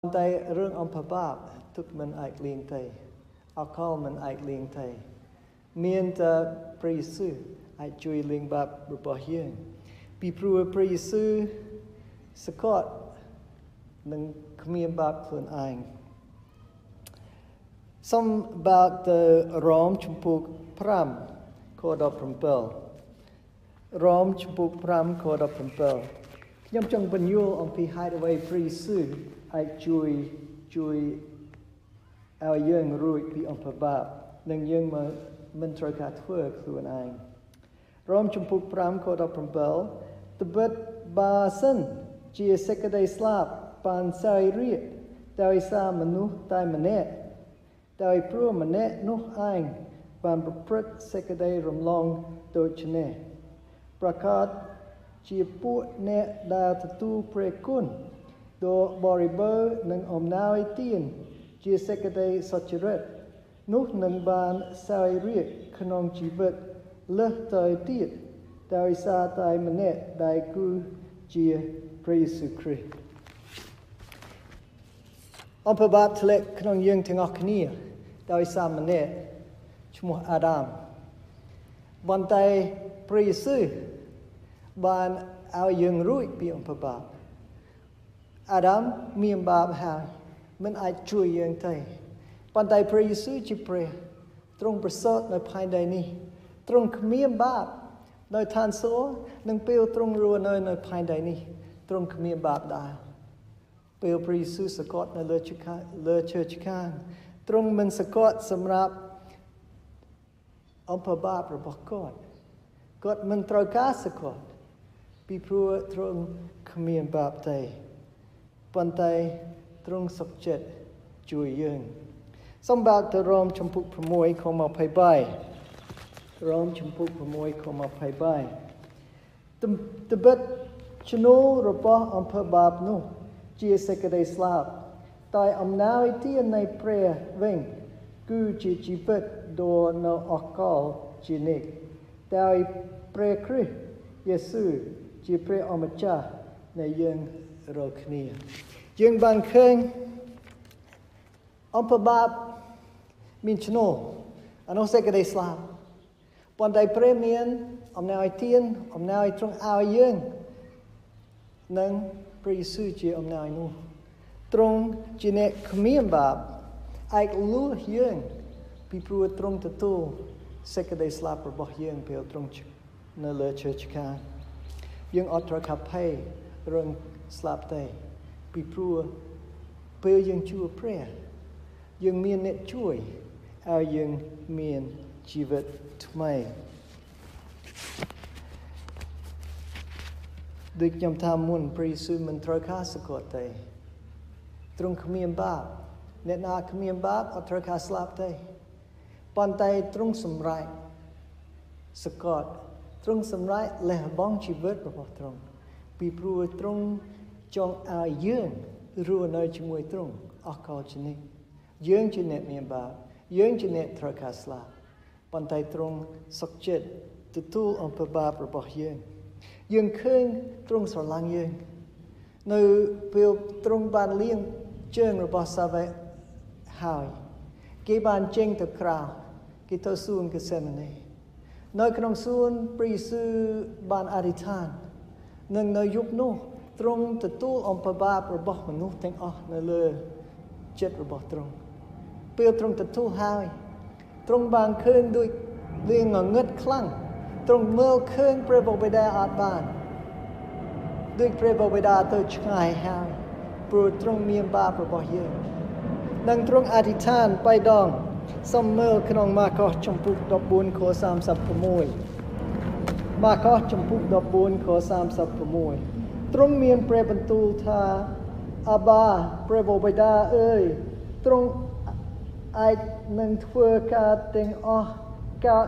តែរឿងអំពបាបទុកមិនអាចលៀងទេអកលមិនអាចលៀងទេមានតែព្រះយេស៊ូវអាចជួយលៀងបាបរបស់យើងពីព្រោះព្រះយេស៊ូវសកត់នឹងគ្មានបាបខ្លួនឯងសូមបើកទៅរ៉ូមជំពូក5ខ17រ៉ូមជំពូក5ខ17ខ្ញុំចង់បញ្យល់អំពីហេតុអ្វីព្រះយេស៊ូវអាចជួយឲ្យយើងរួចពីអំពើបាបនិងយើងមិនត្រូវការធ្វើខ្លួនឯងរ៉ូមជំពូក5ខ17ត្បិតបើសិនជាសេចក្តីស្លាប់បានសាយរាកដោយសារមនុស្សតែម្នាក់ដោយព្រោះម្នាក់នោះឯងបានប្រព្រឹត្តសេចក្តីរំលងដូចនេះប្រកាសជាពួកអ្នកដែលទទួលព្រះគុណដ៏បរិបូរណ៍និងអំណោយទានជាសេចក្តីសុចរិតនោះនឹងបានសាយរាកក្នុងជីវិតលើសទៅទៀតដោយសារតែម្នាក់ដែលគឺជាព្រះយេស៊ូវគ្រីស្ទអំពើបាបធ្លាក់ក្នុងយើងទាំងអស់គ្នាដោយសារម្នាក់ឈ្មោះអាដាមប៉ុន្តែព្រះយេស៊ូវបានឲ្យយើងរួចពីអំពើបាបអាដាមមានបាបហើយមិនអាចជួយយើងទេប៉ុន្តែព្រះយេស៊ូវជាព្រះទ្រង់ប្រសូតនៅផែនដីនេះទ្រង់គ្មានបាបនៅឋានសួគ៌និងពេលទ្រង់រស់នៅផែនដីនេះទ្រង់គ្មានបាបដែរពេលព្រះយេស៊ូវសកត់នៅលើឈើឆ្កាងទ្រង់មិនសកត់សម្រាប់អំពើបាបរបស់គាត់មិនត្រូវការសកត់ពីព្រោះទ្រង់គ្មានបាបទេប៉ុន្តែទ្រង់សុខចិត្តជួយយើងសូមបើកទៅរ៉ូមជំពូក6ខ23រ៉ូមជំពូក6ខ23ត្បិតឈ្នួលរបស់អំពើបាបនោះជាសេចក្តីស្លាប់តែអំណោយទាននៃព្រះវិញគឺជាជីវិតដ៏នៅអកលជានិច្ចដោយព្រះគ្រីស្ទយេស៊ូវជាព្រះអម្ចាស់នៃយើងរាល់គ្នាយើងបានឃើញអំពើបាបមានឈ្នួលអានោះសេចក្តីស្លាប់ប៉ុន្តែព្រះមានអំណោយទានអំណោយទ្រង់ឲ្យយើងនិងព្រះយេស៊ូវជាអំណោយនោះទ្រង់ជាអ្នកគ្មានបាបអាចលួសយើងពីព្រោះទ្រង់ទទួលសេចក្តីស្លាប់របស់យើងពេលទ្រង់នៅលើឈើឆ្កាងយើងអត់ត្រូវការភ័យរឿងស្លាប់ទេពីព្រោះពេលយើងជួបព្រះយើងមានអ្នកជួយឲ្យយើងមានជីវិតថ្មីដូចខ្ញុំថាមុនព្រះយេស៊ូវមិនត្រូវការសកត់ទេទ្រង់គ្មានបាបអ្នកណាគ្មានបាបអត់ត្រូវការស្លាប់ទេប៉ុន្តែទ្រង់សម្រេចសកត់ទ្រង់សម្រេចលះបង់ជីវិតរបស់ទ្រង់ពីព្រោះទ្រង់ចង់ឲ្យយើងរស់នៅជាមួយទ្រង់អកលជានិច្ចយើងជាអ្នកមានបាបយើងជាអ្នកត្រូវការស្លាប់ប៉ុន្តែទ្រង់សុខចិត្តទទួលអំពើបាបរបស់យើងឃើញទ្រង់ស្រឡាញ់យើងនៅពេលទ្រង់បានលាងជើងរបស់សាវកហើយគេបានចេញទៅក្រៅគេទៅសួនហ្គេសេម៉ានេនៅក្នុងសួនព្រះយេស៊ូវបានអធិដ្ឋាននិងនៅយប់នោះទ្រង់ទទួលអំពើបាបរបស់មនុស្សទាំងអស់នៅលើចិត្តរបស់ទ្រង់ពេលទ្រង់ទទួលហើយទ្រង់បានឃើញដូចវាងងឹតខ្លាំងទ្រង់មើលឃើញព្រះបិតាអត់បានដូចព្រះបិតាទៅឆ្ងាយហើយព្រោះទ្រង់មានបាបរបស់យើងនិងទ្រង់អធិដ្ឋានបៃដងសូមមើលក្នុងម៉ាកុសជំពូក14ខ36ម៉ាកុសជំពូក14ខ36ទ្រង់មានព្រះបន្ទូលថាអាបាព្រះបិតាអើយទ្រង់អាចនឹងធ្វើការទាំងអស់កើត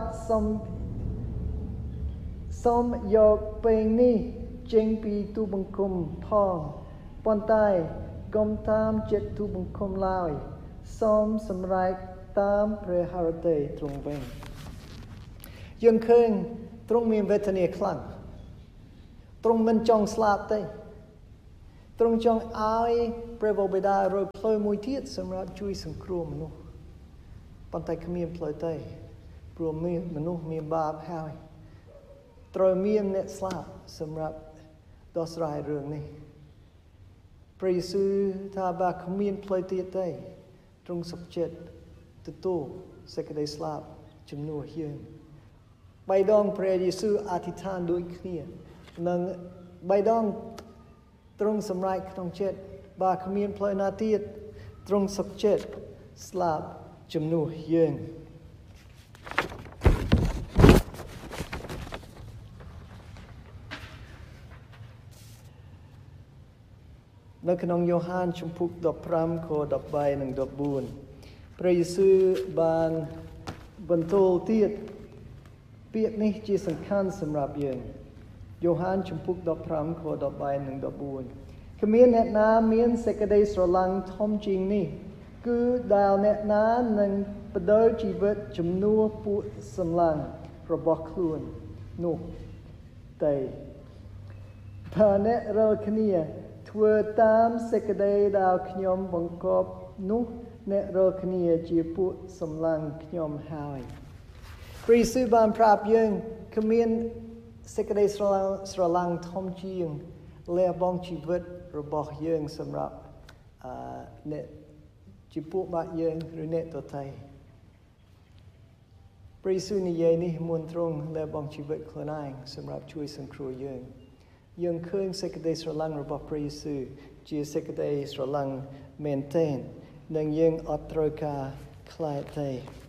សូមយកពេលនេះចេញពីទូបង្គំផងប៉ុន្តែកុំតាមចិត្តទូបង្គំឡើយសូមសម្រេចតាមព្រះハរតីទ្រង់វិញយើងឃើញទ្រង់មានវេទនាខ្លាំងទ្រង់មិនចង់ស្លាប់ទេទ្រង់ចង់ឲ្យព្រះបិតារកផ្លូវមួយទៀតសម្រាប់ជួយសង្គ្រោះមនុស្សប៉ុន្តែគ្មានផ្លូវទេព្រោះមនុស្សមានបាបហើយត្រូវមានអ្នកស្លាប់សម្រាប់ដោះស្រាយរឿងនេះព្រះយេស៊ូវថាបើគ្មានផ្លូវទៀតទេទ្រង់សុខចិត្តទទួលសេចក្តីស្លាប់ជំនួសយើង3ដងព្រះយេស៊ូវអធិដ្ឋានដូចគ្នានិង3ដងទ្រង់សម្រេចក្នុងចិត្តបើគ្មានផ្លូវណាទៀតទ្រង់សុខចិត្តស្លាប់ជំនួសយើងនៅក្នុងយ៉ូហានជំពូក15ខ13និង14ព្រះយេស៊ូវបានបន្ទូលទៀតពាក្យនេះជាសំខាន់សម្រាប់យើងយ៉ូហានជំពូក15ខ13និង14គ្មានអ្នកណាមានសេចក្តីស្រឡាញ់ធំជាងនេះគឺដែលអ្នកណានឹងបដូរជីវិតជំនួសពួកសម្លាញ់របស់ខ្លួននោះតែបើអ្នករាល់គ្នាធ្វើតាមសេចក្តីដែលខ្ញុំបង្គាប់នោះអ្នករាល់គ្នាជាពួកសម្លាញ់ខ្ញុំហើយព្រះយេស៊ូវបានប្រាប់យើងគ្មានសេចក្តីស្រឡាញ់ធំជាងលះបង់ជីវិតរបស់យើងសម្រាប់អ្នកជាពួកបាក់យើងឬអ្នកដទៃព្រះយេស៊ូវនិយាយនេះមុនទ្រង់លះបង់ជីវិតខ្លួនឯងសម្រាប់ជួយសង្គ្រោះយើងឃើញសេចក្តីស្រឡាញ់របស់ព្រះយេស៊ូវជាសេចក្តីស្រឡាញ់មែនទែននិងយើងអត់ត្រូវការខ្លាចទេ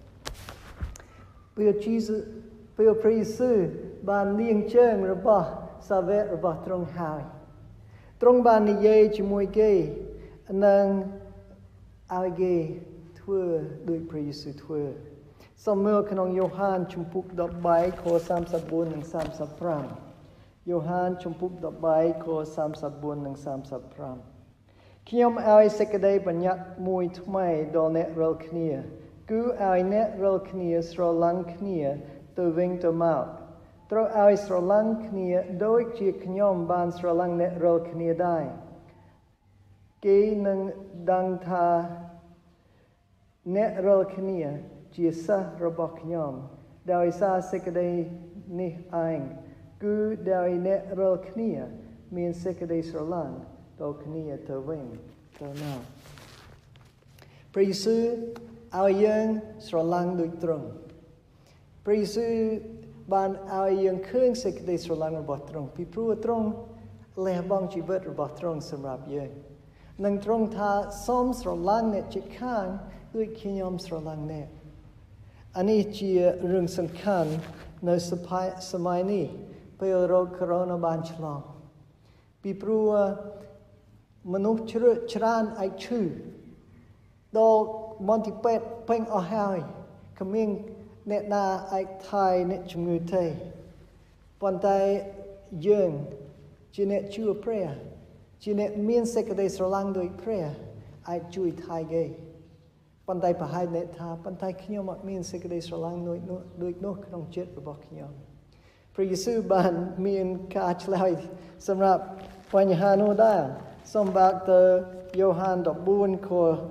ពេលព្រះយេស៊ូវបានលាងជើងរបស់សាវករបស់ទ្រង់ហើយទ្រង់បាននិយាយជាមួយគេនិងឲ្យគេធ្វើដូចព្រះយេស៊ូវធ្វើសូមមើលក្នុងយ៉ូហានជំពូក13ខ34និង35យ៉ូហានជំពូក13ខ34និង35ខ្ញុំឲ្យសេចក្តីបញ្ញត្តិមួយថ្មីដល់អ្នករាល់គ្នាគឺឲ្យអ្នករាល់គ្នាស្រឡាញ់គ្នាទៅវិញទៅមកត្រូវឲ្យស្រឡាញ់គ្នាដូចជាខ្ញុំបានស្រឡាញ់អ្នករាល់គ្នាដែរគេនឹងដឹងថាអ្នករាល់គ្នាជាសិស្សរបស់ខ្ញុំដោយសារសេចក្តីនេះឯងគឺដោយអ្នករាល់គ្នាមានសេចក្តីស្រឡាញ់ដល់គ្នាទៅវិញទៅមកព្រះយេស៊ូវឲ្យយើងស្រឡាញ់ដូចទ្រង់ព្រះយេស៊ូវបានឲ្យយើងឃើញសេចក្តីស្រឡាញ់របស់ទ្រង់ពីព្រោះទ្រង់លះបង់ជីវិតរបស់ទ្រង់សម្រាប់យើងនិងទ្រង់ថាសូមស្រឡាញ់អ្នកជិតខាងដូចខ្ញុំស្រឡាញ់អ្នកអានេះជារឿងសំខាន់នៅសម័យនេះពេលរោគកូវីដបានឆ្លងពីព្រោះមនុស្សច្រើនអាចឈឺដល់មន្ទីរពេទ្យពេញអស់ហើយគ្មានអ្នកណាអាចថែអ្នកជំងឺទេប៉ុន្តែយើងជាអ្នកជឿព្រះជាអ្នកមានសេចក្តីស្រឡាញ់ដោយព្រះអាចជួយថែគេប៉ុន្តែប្រហែលអ្នកថាប៉ុន្តែខ្ញុំអត់មានសេចក្តីស្រឡាញ់ដូចនោះក្នុងចិត្តរបស់ខ្ញុំព្រះយេស៊ូវបានមានការឆ្លើយសម្រាប់បញ្ហានោះដែរសូមបើកទៅយ៉ូហាន14ខ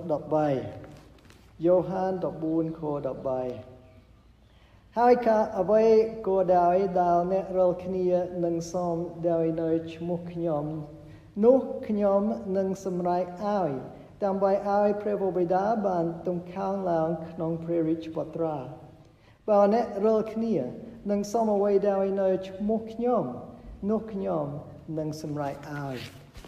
13យ៉ូហាន14ខ13ហើយការអ្វីក៏ដោយដែលអ្នករាល់គ្នានឹងសូមដោយនៅឈ្មោះខ្ញុំនោះខ្ញុំនឹងសម្រេចឲ្យដើម្បីឲ្យព្រះបិតាបានទង្កើងឡើងក្នុងព្រះរាជបុត្រាបើអ្នករាល់គ្នានឹងសូមអ្វីដោយនៅឈ្មោះខ្ញុំនោះខ្ញុំនឹងសម្រេចឲ្យ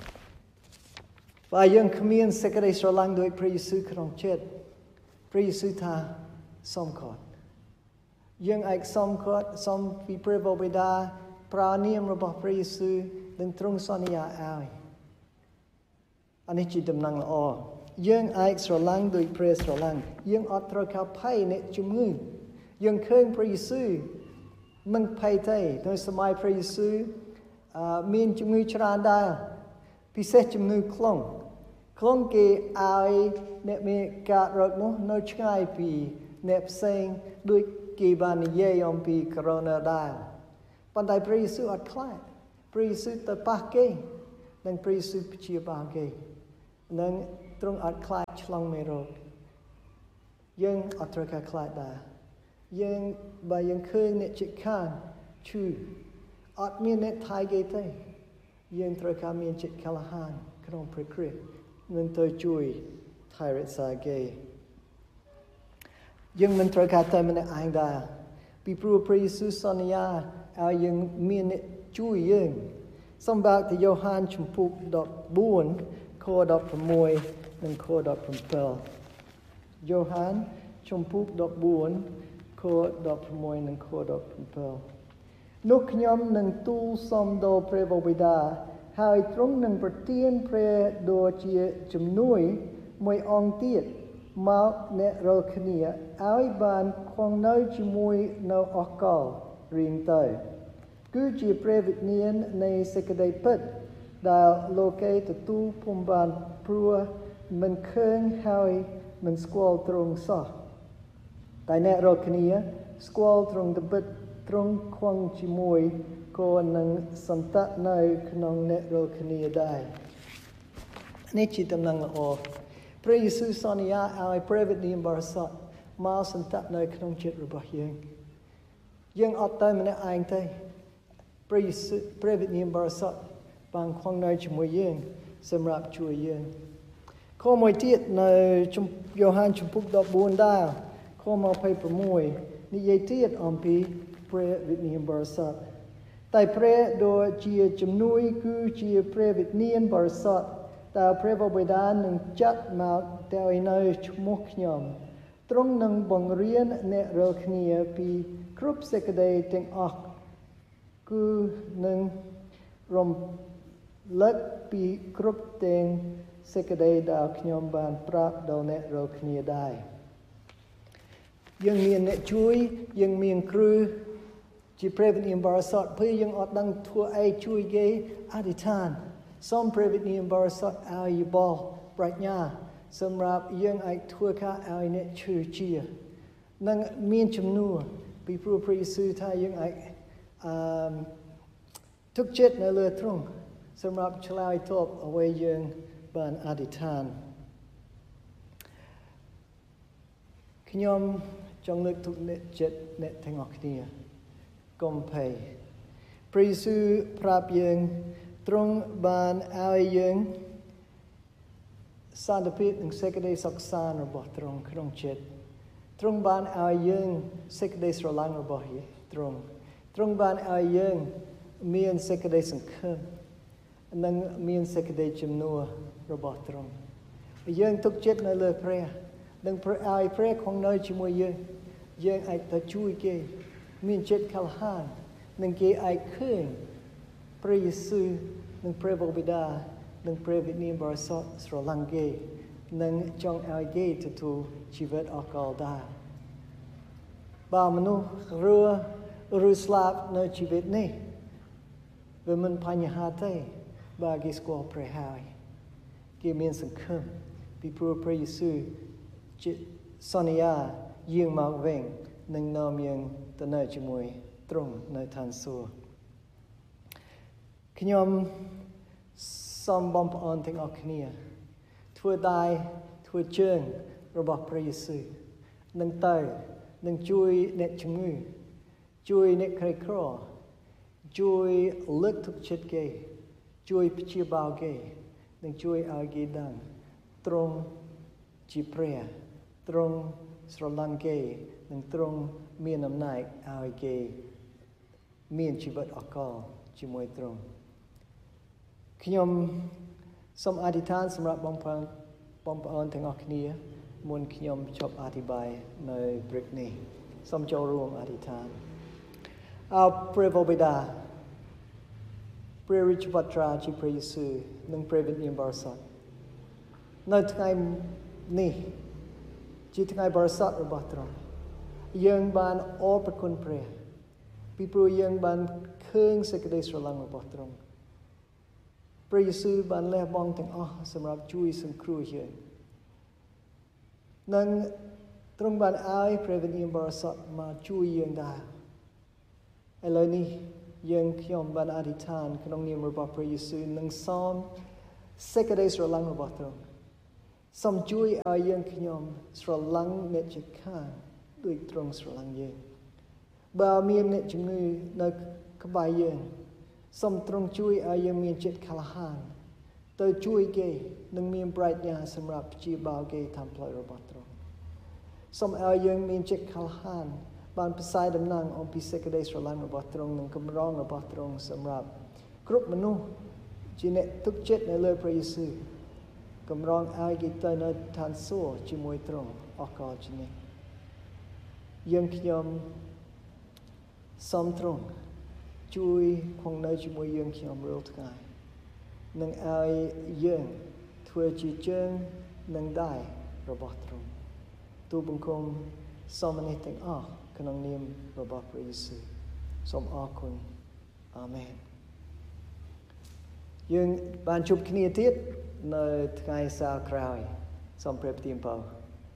បើយើងគ្មានសេចក្តីស្រឡាញ់ដោយព្រះយេស៊ូវក្នុងចិត្តព្រះយេស៊ូវថាសូមគាត់យើងអាចសូមគាត់សូមពីព្រះបិតាប្រើនាមរបស់ព្រះយេស៊ូវនឹងទ្រង់សន្យាឲ្យអានេះជាដំណឹងល្អយើងអាចស្រឡាញ់ដោយព្រះស្រឡាញ់យើងអត់ត្រូវការភ័យអ្នកជំងឺយើងឃើញព្រះយេស៊ូវមិនភ័យទេនៅសម័យព្រះយេស៊ូវមានជំងឺច្រើនដែរពិសេសជំងឺខ្លងគេឲ្យអ្នកមានការរោគនោះនៅឆ្ងាយពីអ្នកផ្សេងដូចគេបាននិយាយអំពីកូវីដដែរប៉ុន្តែព្រះយេស៊ូវអត់ខ្លាចព្រះយេស៊ូវទៅប៉ះគេនឹងព្រះយេស៊ូវព្យាបាលគេនឹងទ្រង់អត់ខ្លាចឆ្លងមេរោគយើងអត់ត្រូវការខ្លាចដែរយើងបើយើងឃើញអ្នកជិតខាងឈឺអត់មានអ្នកថៃគេទេយើងត្រូវការមានចិត្តក្លាហានក្នុងព្រះគ្រីស្ទនឹងទៅជួយថែរក្សាគេយើងមិនត្រូវការតែម្នាក់ឯងដែរពីព្រោះព្រះយេស៊ូវសន្យាឲ្យយើងមានអ្នកជួយយើងសម្រាប់ទៅយ៉ូហានជំពូក14ខ16និងខ17យ៉ូហានជំពូក14ខ16និងខ17នោះខ្ញុំនឹងទូលសំដល់ព្រះបិតាហើយទ្រង់នឹងប្រទានព្រះដូចជាជំនួយមួយអង្គទៀតមកអ្នករាល់គ្នាឲ្យបានគង់នៅជាមួយនៅអកលរៀងទៅគឺជាព្រះវិញ្ញាណនៃសេចក្តីពិតដែលលោកេទទួលពុំបានព្រោះមិនឃើញហើយមិនស្គាល់ទ្រង់សោះតែអ្នករាល់គ្នាស្គាល់ទ្រង់ត្បិតទ្រង់គង់ជាមួយក៏នឹងសន្តៈនៅក្នុងអ្នករាល់គ្នាដែរនេះជាដំណឹងល្អព្រះយេស៊ូវសន្យាឲ្យព្រះវិញ្ញាណបរិសុទ្ធមកសន្តៈនៅក្នុងចិត្តរបស់យើងអត់ទៅម្នាក់ឯងទេព្រះវិញ្ញាណបរិសុទ្ធបានគង់នៅជាមួយយើងសម្រាប់ជួយយើងខមួយទៀតនៅយ៉ូហានជំពូក14ដែរខ26និយាយទៀតអំពីព្រះវិញ្ញាណបរិសុទ្ធតែព្រះដូចជាជំនួយគឺជាព្រះវិញ្ញាណបរិសុទ្ធតើព្រះបិតានឹងចាត់មកដោយនៅឈ្មោះខ្ញុំទ្រង់នឹងបង្រៀនអ្នករាល់គ្នាពីគ្រប់សេចក្តីទាំងអស់គឺនឹងរំលឹកពីគ្រប់ទាំងសេចក្តីដែលខ្ញុំបានប្រាប់ដល់អ្នករាល់គ្នាដែរយើងមានអ្នកជួយយើងមានគ្រូជាព្រះវិញ្ញាណបរិសុទ្ធពេលយើងអត់ដឹងធ្វើអីជួយគេអធិដ្ឋានសូមព្រះវិញ្ញាណបរិសុទ្ធឲ្យយោបល់ប្រាជ្ញាសម្រាប់យើងអាចធ្វើការឲ្យអ្នកឈឺជានឹងមានជំនួសពីព្រោះព្រះយេស៊ូវថាយើងអាចទុកចិត្តនៅលើទ្រង់សម្រាប់ឆ្លើយតបអ្វីយើងបានអធិដ្ឋានខ្ញុំចង់លើកទុកចិត្តអ្នកទាំងអស់គ្នាកុំភ័យព្រះយេស៊ូវប្រាប់យើងទ្រង់បានឲ្យយើងសន្តិភាពនិងសេចក្តីសុខសាន្តរបស់ទ្រង់ក្នុងចិត្តទ្រង់បានឲ្យយើងសេចក្តីស្រឡាញ់របស់ទ្រង់បានឲ្យយើងមានសេចក្តីសង្ឃឹមនិងមានសេចក្តីជំនួសរបស់ទ្រង់យើងទុកចិត្តនៅលើព្រះនិងឲ្យព្រះគង់នៅជាមួយយើងអាចទៅជួយគេមានចិត្តក្លាហាននិងគេអាចឃើញព្រះយេស៊ូវនិងព្រះបិតានិងព្រះវិញ្ញាណបរិសុទ្ធស្រឡាញ់គេនិងចង់ឲ្យគេទទួលជីវិតអកលដែរបើមនុស្សឬស្លាប់នៅជីវិតនេះវាមិនបញ្ហាទេបើគេស្គាល់ព្រះហើយគេមានសង្ឃឹមពីព្រោះព្រះយេស៊ូវសន្យាយាងមកវិញនឹងនាំយើងទៅនៅជាមួយទ្រង់នៅឋានសួគ៌ខ្ញុំសូមបងប្អូនទាំងអស់គ្នាធ្វើដៃធ្វើជើងរបស់ព្រះយេស៊ូវនឹងជួយអ្នកជំងឺជួយអ្នកក្រីក្រជួយលើកទឹកចិត្តគេជួយព្យាបាលគេនិងជួយឲ្យគេដឹងទ្រង់ជាព្រះទ្រង់ស្រឡាញ់គេនិងទ្រង់មានអំណាចឲ្យគេមានជីវិតអកលជាមួយទ្រង់ខ្ញុំសូមអធិដ្ឋានសម្រាប់បងប្អូនទាំងអស់គ្នាមុនខ្ញុំជប់អធិប្បាយនៅព្រឹកនេះសូមចូលរួមអធិដ្ឋានអោព្រះបិតាព្រះរាជបុត្រាជាព្រះយេស៊ូវនិងព្រះវិញ្ញាណបរិសុទ្ធនៅថ្ងៃនេះជាថ្ងៃបរិសុទ្ធរបស់ទ្រង់យើងបានអរព្រគុណព្រះពីព្រោះយើងបានឃើញសេចក្តីស្រឡាញ់របស់ទ្រង់ព្រះយេស៊ូវបានលះបង់ទាំងអស់សម្រាប់ជួយសង្គ្រោះយើងនិងទ្រង់បានឲ្យព្រះវិញ្ញាណបរិសុទ្ធមកជួយយើងដែរឥឡូវនេះយើងខ្ញុំបានអធិដ្ឋានក្នុងនាមរបស់ព្រះយេស៊ូវនិងសូមសេចក្តីស្រឡាញ់របស់ទ្រង់សូមជួយឲ្យយើងខ្ញុំស្រឡាញ់អ្នកជិតខាងដូចទ្រង់ស្រឡាញ់យើងបើមានអ្នកជំងឺនៅក្បែរយើងសូមទ្រង់ជួយឲ្យយើងមានចិត្តក្លាហានទៅជួយគេនិងមានប្រាជ្ញាសម្រាប់ព្យាបាលគេតាមផ្លូវរបស់ទ្រង់សូមឲ្យយើងមានចិត្តក្លាហានបានផ្សាយដំណឹងអំពីសេចក្តីស្រឡាញ់របស់ទ្រង់និងកម្រងរបស់ទ្រង់សម្រាប់គ្រប់មនុស្សជាអ្នកទុកចិត្តនៅលើព្រះយេស៊ូវកម្រងឲ្យគេទៅនៅឋានសួគ៌ជាមួយទ្រង់អរគុណជានិច្ចយើងខ្ញុំសូមទ្រង់ជួយគង់នៅជាមួយយើងខ្ញុំរាល់ថ្ងៃនិងឲ្យយើងធ្វើជាជើងនិងដៃរបស់ទ្រង់ទូលបង្គំសូមនេះទាំងអស់ក្នុងនាមរបស់ព្រះយេស៊ូវសូមអរគុណអាមែនយើងបានជួបគ្នាទៀតនៅថ្ងៃសៅរ៍ក្រោយសូមព្រះប្រទានពរ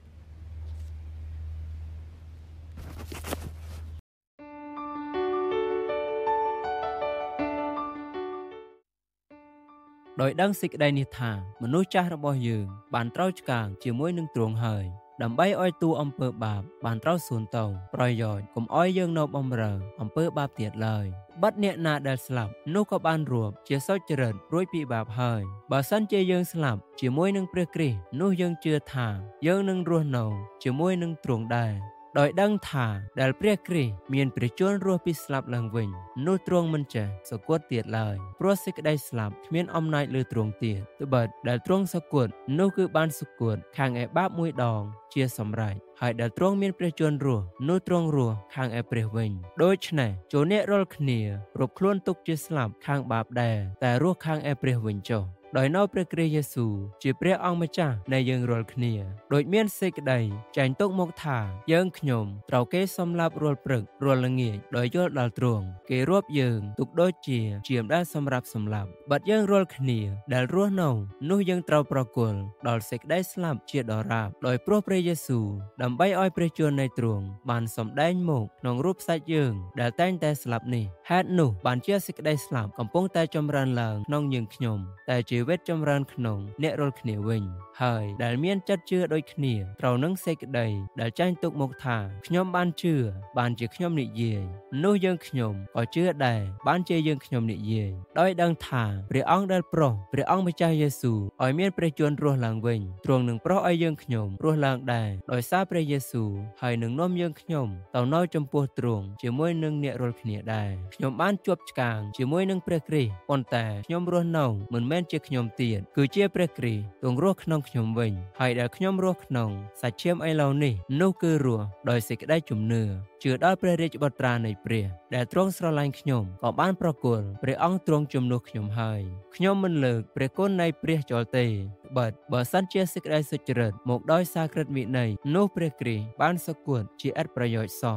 ដោយដឹងសេចក្តីនេះថាមនុស្សចាស់របស់យើងបានត្រូវឆ្កាងជាមួយនឹងទ្រង់ហើយដើម្បីឲ្យតួអំពើបាបបានត្រូវសួនទៅប្រយោជន៍កុំឲ្យយើងនៅបំរើអំពើបាបទៀតឡើយបាត់អ្នកណាដែលស្លាប់នោះក៏បានរួបជាសុចរិតរួចពីបាបហើយបើសិនជាយើងស្លាប់ជាមួយនឹងព្រះគ្រីស្ទនោះយើងជឿថាយើងនឹងរស់នៅជាមួយនឹងទ្រង់ដែរដោយដឹងថាដែលព្រះគ្រីស្ទមានព្រះជន្មរស់ពីស្លាប់ឡើងវិញនោះទ្រង់មិនចេះសគត់ទៀតឡើយព្រោះសេចក្តីស្លាប់គ្មានអំណាចលើទ្រង់ទៀតត្បិតដែលទ្រង់សគត់នោះគឺបានសគត់ខាងឯបាបមួយដងជាសម្រេចហើយដែលទ្រង់មានព្រះជន្មរស់នោះទ្រង់រស់ខាងឯព្រះវិញដូច្នេះចូលអ្នករាល់គ្នារົບខ្លួនទុកជាស្លាប់ខាងបាបដែរតែរស់ខាងឯព្រះវិញចុះដោយនៅព្រះគ្រីស្ទយេស៊ូវជាព្រះអង្គម្ចាស់នៃយើងរាល់គ្នាដោយមានសេចក្តីចែងទុកមកថាយើងខ្ញុំត្រូវគេសម្លាប់រាល់ព្រឹករាល់ល្ងាចដោយយល់ដល់ទ្រង់គេរាប់យើងទុកដូចជាជាមដែលសម្រាប់សម្លាប់បាត់យើងរាល់គ្នាដែលរស់នៅនោះយើងត្រូវប្រគល់ដល់សេចក្តីស្លាប់ជាដរាបដោយព្រោះព្រះយេស៊ូវដើម្បីឲ្យព្រះជន្មនៃទ្រង់បានសម្ដែងមកក្នុងរូបសាច់យើងដែលតែងតែស្លាប់នេះហេតុនោះបានជាសេចក្តីស្លាប់កំពុងតែចម្រើនឡើងក្នុងយើងខ្ញុំតែជីវិតចម្រើនក្នុងអ្នករាល់គ្នាវិញហើយដែលមានចិត្តជឿដូចគ្នាត្រូវនឹងសេចក្តីដែលចែងទុកមកថាខ្ញុំបានជឿបានជាខ្ញុំនិយាយនោះយើងខ្ញុំក៏ជឿដែរបានជាយើងខ្ញុំនិយាយដោយដឹងថាព្រះអង្គដែលប្រោសព្រះអង្គម្ចាស់យេស៊ូវឲ្យមានព្រះជន្មរស់ឡើងវិញទ្រង់នឹងប្រោសឲ្យយើងខ្ញុំរស់ឡើងដែរដោយសារព្រះយេស៊ូវហើយនឹងនាំយើងខ្ញុំទៅនៅចំពោះទ្រង់ជាមួយនឹងអ្នករាល់គ្នាដែរខ្ញុំបានជាប់ឆ្កាងជាមួយនឹងព្រះគ្រីស្ទប៉ុន្តែខ្ញុំរស់នៅមិនមែនជាខ្ញុំទៀតគឺជាព្រះគ្រីស្ទទ្រង់រស់ក្នុងខ្ញុំវិញហើយដែលខ្ញុំរស់ក្នុងសាច់ឈាមឥឡូវនេះនោះគឺរស់ដោយសេចក្តីជំនឿជឿដល់ព្រះរាជបុត្រានៃព្រះដែលទ្រង់ស្រឡាញ់ខ្ញុំក៏បានប្រគល់ព្រះអង្គទ្រង់ជំនួសខ្ញុំហើយខ្ញុំមិនលើកព្រះគុណនៃព្រះចោលទេបើសិនជាសេចក្តីសុចរិតមកដោយសារក្រឹតវិន័យនោះព្រះគ្រីស្ទបានសគត់ជាឥតប្រយោជន៍សោះ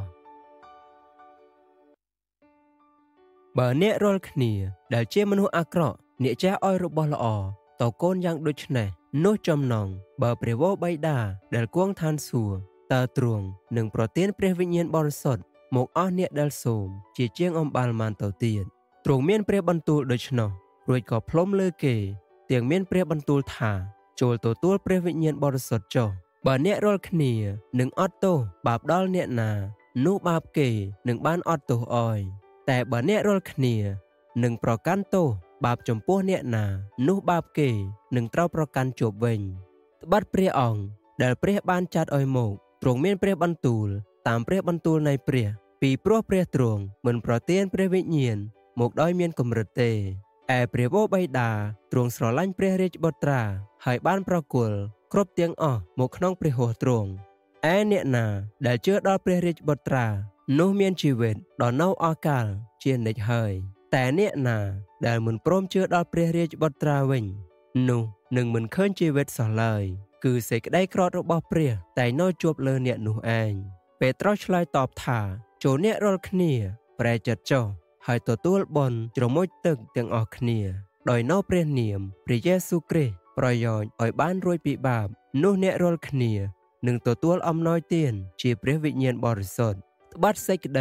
បើអ្នករាល់គ្នាដែលជាមនុស្សអាក្រក់អ្នកចេះឲ្យរបស់ល្អតើកូនយ៉ាងដូចនេះនោះចំណងបើព្រះវរបិតាដែលគង់ឋានសួគ៌តើទ្រង់នឹងប្រទានព្រះវិញ្ញាណបរិសុទ្ធមកអស់អ្នកដែលសូមជាជាងអំបាលម៉ានទៅទៀតទ្រង់មានព្រះបន្ទូលដូច្នោះរួចក៏ផ្លុំលើគេទាំងមានព្រះបន្ទូលថាចូលទទួលព្រះវិញ្ញាណបរិសុទ្ធចុះបើអ្នករាល់គ្នានឹងអត់ទោសបាបដល់អ្នកណានោះបាបគេនឹងបានអត់ទោសអោយតែបើអ្នករាល់គ្នានឹងប្រកាន់ទោសបាបចំពោះអ្នកណានោះបាបគេនឹងត្រូវប្រកាន់ជាប់វិញត្បិតព្រះអង្គដែលព្រះបានចាត់ឲ្យមកទ្រង់មានព្រះបន្ទូលតាមព្រះបន្ទូលនៃព្រះពីព្រោះព្រះទ្រង់មិនប្រទានព្រះវិញ្ញាណមកដោយមានកម្រិតទេឯព្រះវរបិតាទ្រង់ស្រឡាញ់ព្រះរាជបុត្រាហើយបានប្រគល់គ្រប់ទាំងអស់មកក្នុងព្រះហស្ថទ្រង់ឯអ្នកណាដែលជឿដល់ព្រះរាជបុត្រានោះមានជីវិតដល់នៅអកាលជានិច្ចហើយតែអ្នកណាដែលមិនព្រមជឿដល់ព្រះរាជបុត្រាវិញនោះនឹងមិនឃើញជីវិតសោះឡើយគឺសេចក្តីក្រោធរបស់ព្រះតែនៅជាប់លើអ្នកនោះឯងពេត្រុសឆ្លើយតបថាចូលអ្នករាល់គ្នាប្រែចិត្តចុះហើយទទួលបុណ្យជ្រមុជទឹកទាំងអស់គ្នាដោយនៅព្រះនាមព្រះយេស៊ូវគ្រីស្ទប្រយោជន៍ឲ្យបានរួចពីបាបនោះអ្នករាល់គ្នានឹងទទួលអំណោយទានជាព្រះវិញ្ញាណបរិសុទ្ធត្បិតសេចក្តី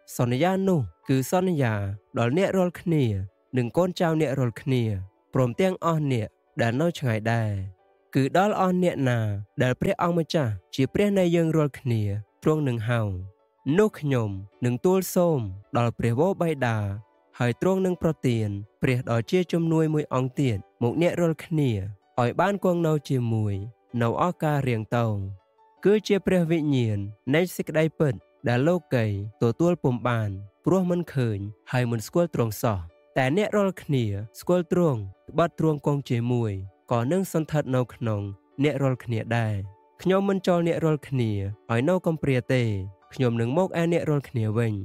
សន្យានោះគឺសន្យាដល់អ្នករាល់គ្នានិងកូនចៅអ្នករាល់គ្នាព្រមទាំងអស់អ្នកដែលនៅឆ្ងាយដែរគឺដល់អស់អ្នកណាដែលព្រះអង្គម្ចាស់ជាព្រះនៃយើងរាល់គ្នាទ្រង់នឹងហៅនោះខ្ញុំនឹងទូលសូមដល់ព្រះវរបិតាហើយទ្រង់នឹងប្រទានព្រះដ៏ជាជំនួយមួយអង្គទៀតមកអ្នករាល់គ្នាឲ្យបានគង់នៅជាមួយនៅឱកាសរៀងតោងគឺជាព្រះវិញ្ញាណនៃសេចក្តីពិតដែលលោកីទទួលពុំបានព្រោះមិនឃើញហើយមិនស្គាល់ទ្រង់សោះតែអ្នករាល់គ្នាស្គាល់ទ្រង់ត្បិតទ្រង់គង់ជាមួយក៏នឹងសន្ធិដ្ឋនៅក្នុងអ្នករាល់គ្នាដែរខ្ញុំមិនចោលអ្នករាល់គ្នាឲ្យនៅកំព្រាទេខ្ញុំនឹងមកឯអ្នករាល់គ្នាវិញ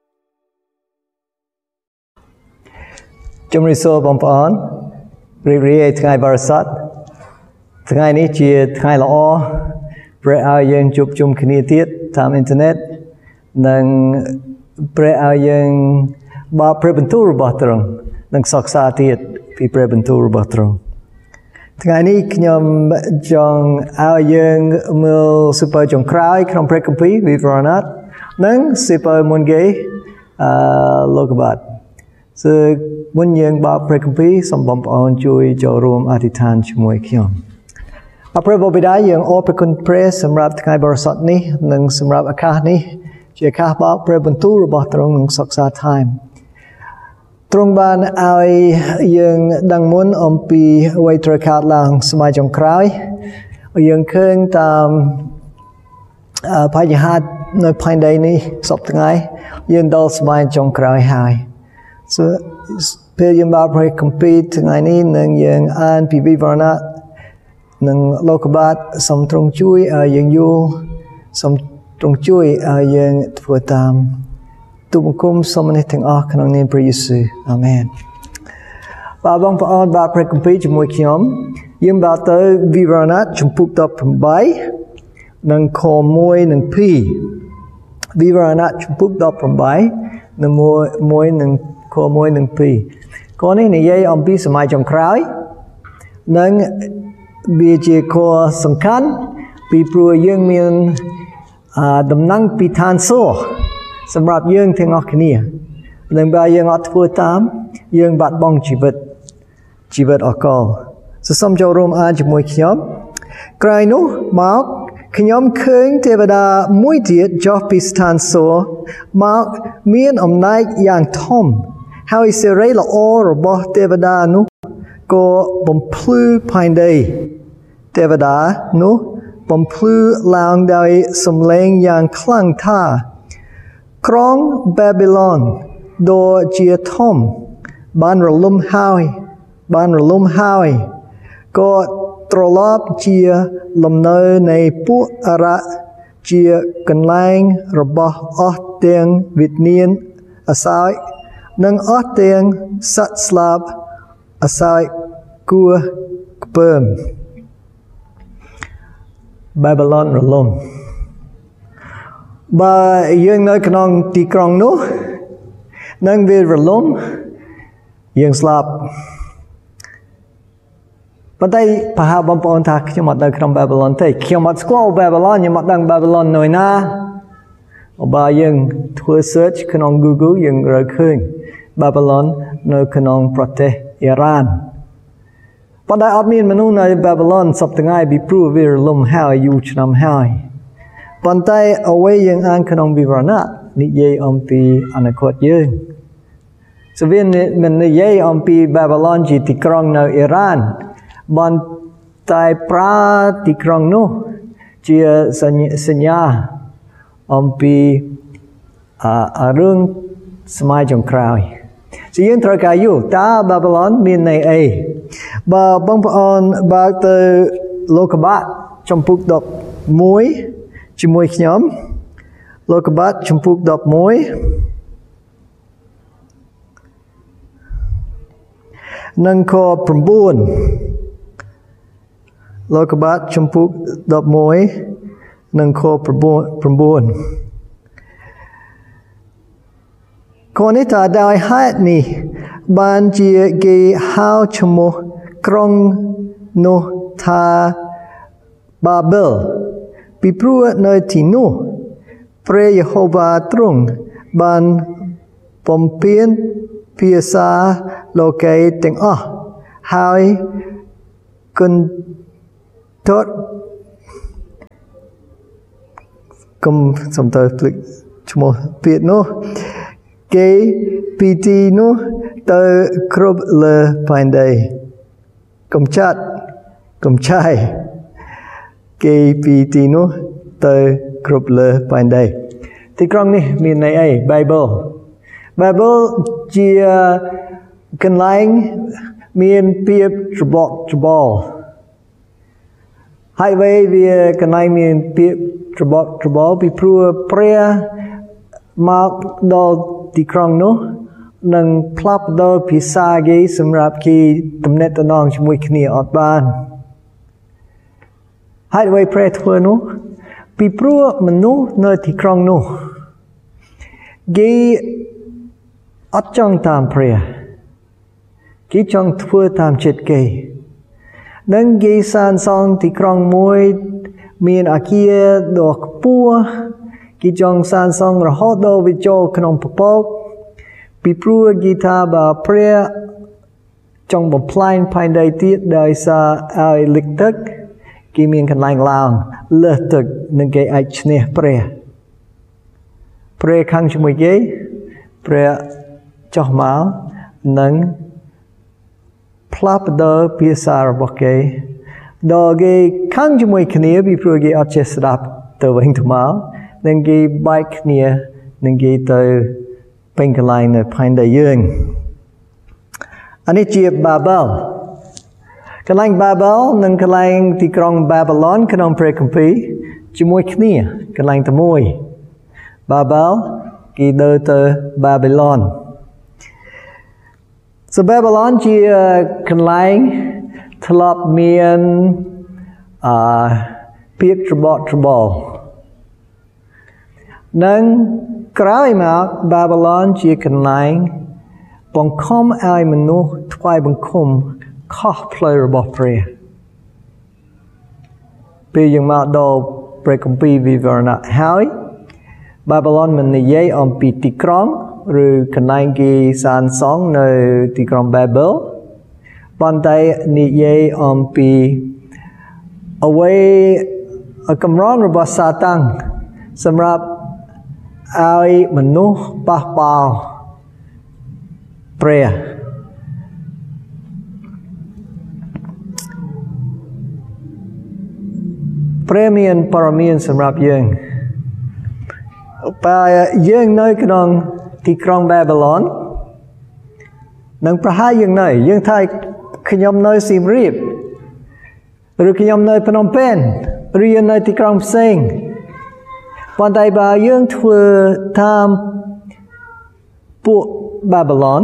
ជំរាបសួរបងប្អូនរីករាយថ្ងៃបរិសុទ្ធថ្ងៃនេះជាថ្ងៃល្អព្រះឲ្យយើងជួបជុំគ្នាទៀតតាមអ៊ីនធឺណិតនិងព្រះឲ្យយើងបើព្រះបន្ទូលរបស់ទ្រង់និងសិក្សាទៀតពីព្រះបន្ទូលរបស់ទ្រង់ថ្ងៃនេះខ្ញុំចង់ឲ្យយើងមើលសិភៅចុងក្រោយក្នុងព្រះគម្ពីរវិវរណៈនិងសិភៅមុនគេលោកុបាទមុនយើងបើកព្រះគម្ពីរសូមបងប្អូនជួយចូលរួមអធិដ្ឋានជាមួយខ្ញុំអរព្រះបិតាយើងអរព្រគុណព្រះសម្រាប់ថ្ងៃបរិសុទ្ធនេះនិងសម្រាប់ឱកាសនេះជាឱកាសបើកព្រះបន្ទូលរបស់ទ្រង់និងសិក្សាថែមទ្រង់បានឲ្យយើងដឹងមុនអំពីអ្វីត្រូវកើតឡើងសម័យចុងក្រោយយើងឃើញតាមបញ្ហានៅផែនដីនេះសពថ្ងៃយើងដល់សម័យចុងក្រោយហើយពេលយើងបើកព្រះគម្ពីរថ្ងៃនេះនឹងយើងអានពីវិវរណៈនិងលោកុបាទសូមទ្រង់ជួយឲ្យយើងយល់សូមទ្រង់ជួយឲ្យយើងធ្វើតាមទូលបង្គំសូមនេះទាំងអស់ក្នុងនាមព្រះយេស៊ូវអាមែនបាទបងប្អូនបើកព្រះគម្ពីរជាមួយខ្ញុំយើងបើកទៅវិវរណៈជំពូក18និងខ1និង2វិវរណៈជំពូក18និង1និងខ1និង2ខនេះនិយាយអំពីសម័យចុងក្រោយនិងវាជាខសំខាន់ពីព្រោះយើងមានដំណឹងពីឋានសួគ៌សម្រាប់យើងទាំងអស់គ្នានិងបើយើងអត់ធ្វើតាមយើងបាត់បង់ជីវិតអកលសូមចូលរួមអានជាមួយខ្ញុំក្រោយនោះមកខ្ញុំឃើញទេវតាមួយទៀតចុះពីស្ថានសួគ៌មកមានអំណាចយ៉ាងធំហើយសេរីល្អរបស់ទេវតានោះក៏បំភ្លឺផែនដីទេវតានោះបំភ្លឺឡើងដោយសំឡេងយ៉ាងខ្លាំងថាក្រុងបាប៊ីឡុនដ៏ជាធំបានរលំហើយក៏ត្រឡប់ជាលំនៅនៃពួកអារ៉ាជាកន្លែងរបស់អស់ទាំងវិញ្ញាណអសោយនិងអស់ទាំងសត្វស្លាប់អសោយគួរខ្ពើមបាប៊ីឡុនរលំបើយើងនៅក្នុងទីក្រុងនោះនឹងវារលំយើងស្លាប់ប៉ុន្តែប្រហែលបងប្អូនថាខ្ញុំអត់នៅក្នុងបាប៊ីឡុនទេខ្ញុំអត់ស្គាល់បាប៊ីឡុនខ្ញុំអត់ដឹងបាប៊ីឡុននៅណាបើយើងធ្វើ search ក្នុង Google យើងរកឃើញបាប៊ីឡុននៅក្នុងប្រទេសអ៊ីរ៉ានប៉ុន្តែអត់មានមនុស្សនៅបាប៊ីឡុនសពថ្ងៃពីព្រោះវារលំហើយយូរឆ្នាំហើយប៉ុន្តែអ្វីយើងអានក្នុងវិវរណៈនិយាយអំពីអនាគតយើងវាមិននិយាយអំពីបាប៊ីឡុនជាទីក្រុងនៅអ៊ីរ៉ានបន្តែប្រើទីក្រុងនោះជាសញ្ញាអំពីរឿងសម័យចុងក្រោយយើងត្រូវការយល់តើបាប៊ីឡុនមានន័យអីបើបងប្អូនបើកទៅលោកុបាទជំពូក11ជាមួយខ្ញុំលោកុបាទជំពូក11និងខ9លោកុបាទជំពូក11និងខ9ខនេះថាដោយហេតុនេះបានជាគេហៅឈ្មោះក្រុងនោះថាបាបិលពីព្រោះនៅទីនោះព្រះយេហូវ៉ាទ្រង់បានបំពេញភាសាលោកេទាំងអស់ហើយគុណទតគុំសំដៅភ្លេចឈ្មោះពាក្យនោះគេពីទីនោះទៅគ្រប់លើផែនដីកំចាត់កំឆាយគេពីទីនោះទៅគ្រប់លើផែនដីទីក្រុងនេះមានន័យអី Bible ជាកន្លែងមានភាពច្របល់ច្របល់ហើយវាកន្លែងមានភាពច្របល់ច្របល់ពីព្រោះព្រះមកដល់ទីក្រុងនោះនឹងផ្លាប់ដល់ភាសាគេសម្រាប់គេទំនាក់ទំនងជាមួយគ្នាអត់បានហើយព្រះធ្វើនោះពីព្រោះមនុស្សនៅទីក្រុងនោះគេអត់ចង់តាមព្រះគេចង់ធ្វើតាមចិត្តគេនឹងគេសាងសង់ទីក្រុងមួយមានអគារដ៏ខ្ពស់គេចង់សាងសង់រហូតដល់វាចូលក្នុងពពកពីព្រោះគេថាបើព្រះចង់បំផ្លាញផែនដីទៀតដោយសារឲ្យលិចទឹកគេមានកន្លែងឡើងលើសទឹកនឹងគេអាចឈ្នះព្រះខាងជាមួយគេព្រះចុះមកនឹងផ្លាស់ប្ដូរភាសារបស់គេដល់គេខាងជាមួយគ្នាពីព្រោះគេអត់ចេះស្ដាប់ទៅវិញទៅមកនឹងគេបែកគ្នានឹងគេទៅពេញកន្លែងនៅផែនដីយើងអានេះជាបាបែលកន្លែងបាបែលនិងកន្លែងទីក្រុងបាប៊ីឡនក្នុងព្រះគម្ពីរជាមួយគ្នាកន្លែងតែមួយបាបែលគេដើរទៅបាប៊ីឡនបាប៊ីឡនជាកន្លែងធ្លាប់មានភាពច្របល់ច្របល់និងក្រោយមកបាប៊ីឡនជាកន្លែងបង្ខំឲ្យមនុស្សថ្វាយបង្គំខុសផ្លូវរបស់ព្រះពេលយើងមកដល់ព្រះគម្ពីរវិវរណៈហើយបាប៊ីឡនមិននិយាយអំពីទីក្រុងឬកន្លែងគេសាងសង់នៅទីក្រុងបាបែលប៉ុន្តែនិយាយអំពីអ្វីកម្រងរបស់សាតាំងសម្រាប់ឲ្យមនុស្សប៉ះពាល់ព្រះព្រះមានព័ត៌មានសម្រាប់យើងបើយើងនៅក្នុងទីក្រុងបាប៊ីឡននឹងប្រហែលយើងថាខ្ញុំនៅសៀមរាបឬខ្ញុំនៅភ្នំពេញឬយើងនៅទីក្រុងផ្សេងប៉ុន្តែបើយើងធ្វើតាមពួកបាប៊ីឡន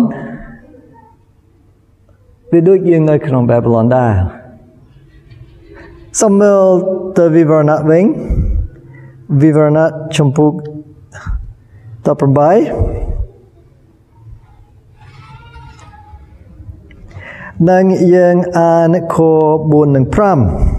វាដូចយើងនៅក្នុងបាប៊ីឡនដែរសូមមើលទៅវិវរណៈវិញវិវរណៈចំពុក18និងយើងអានខ4និង5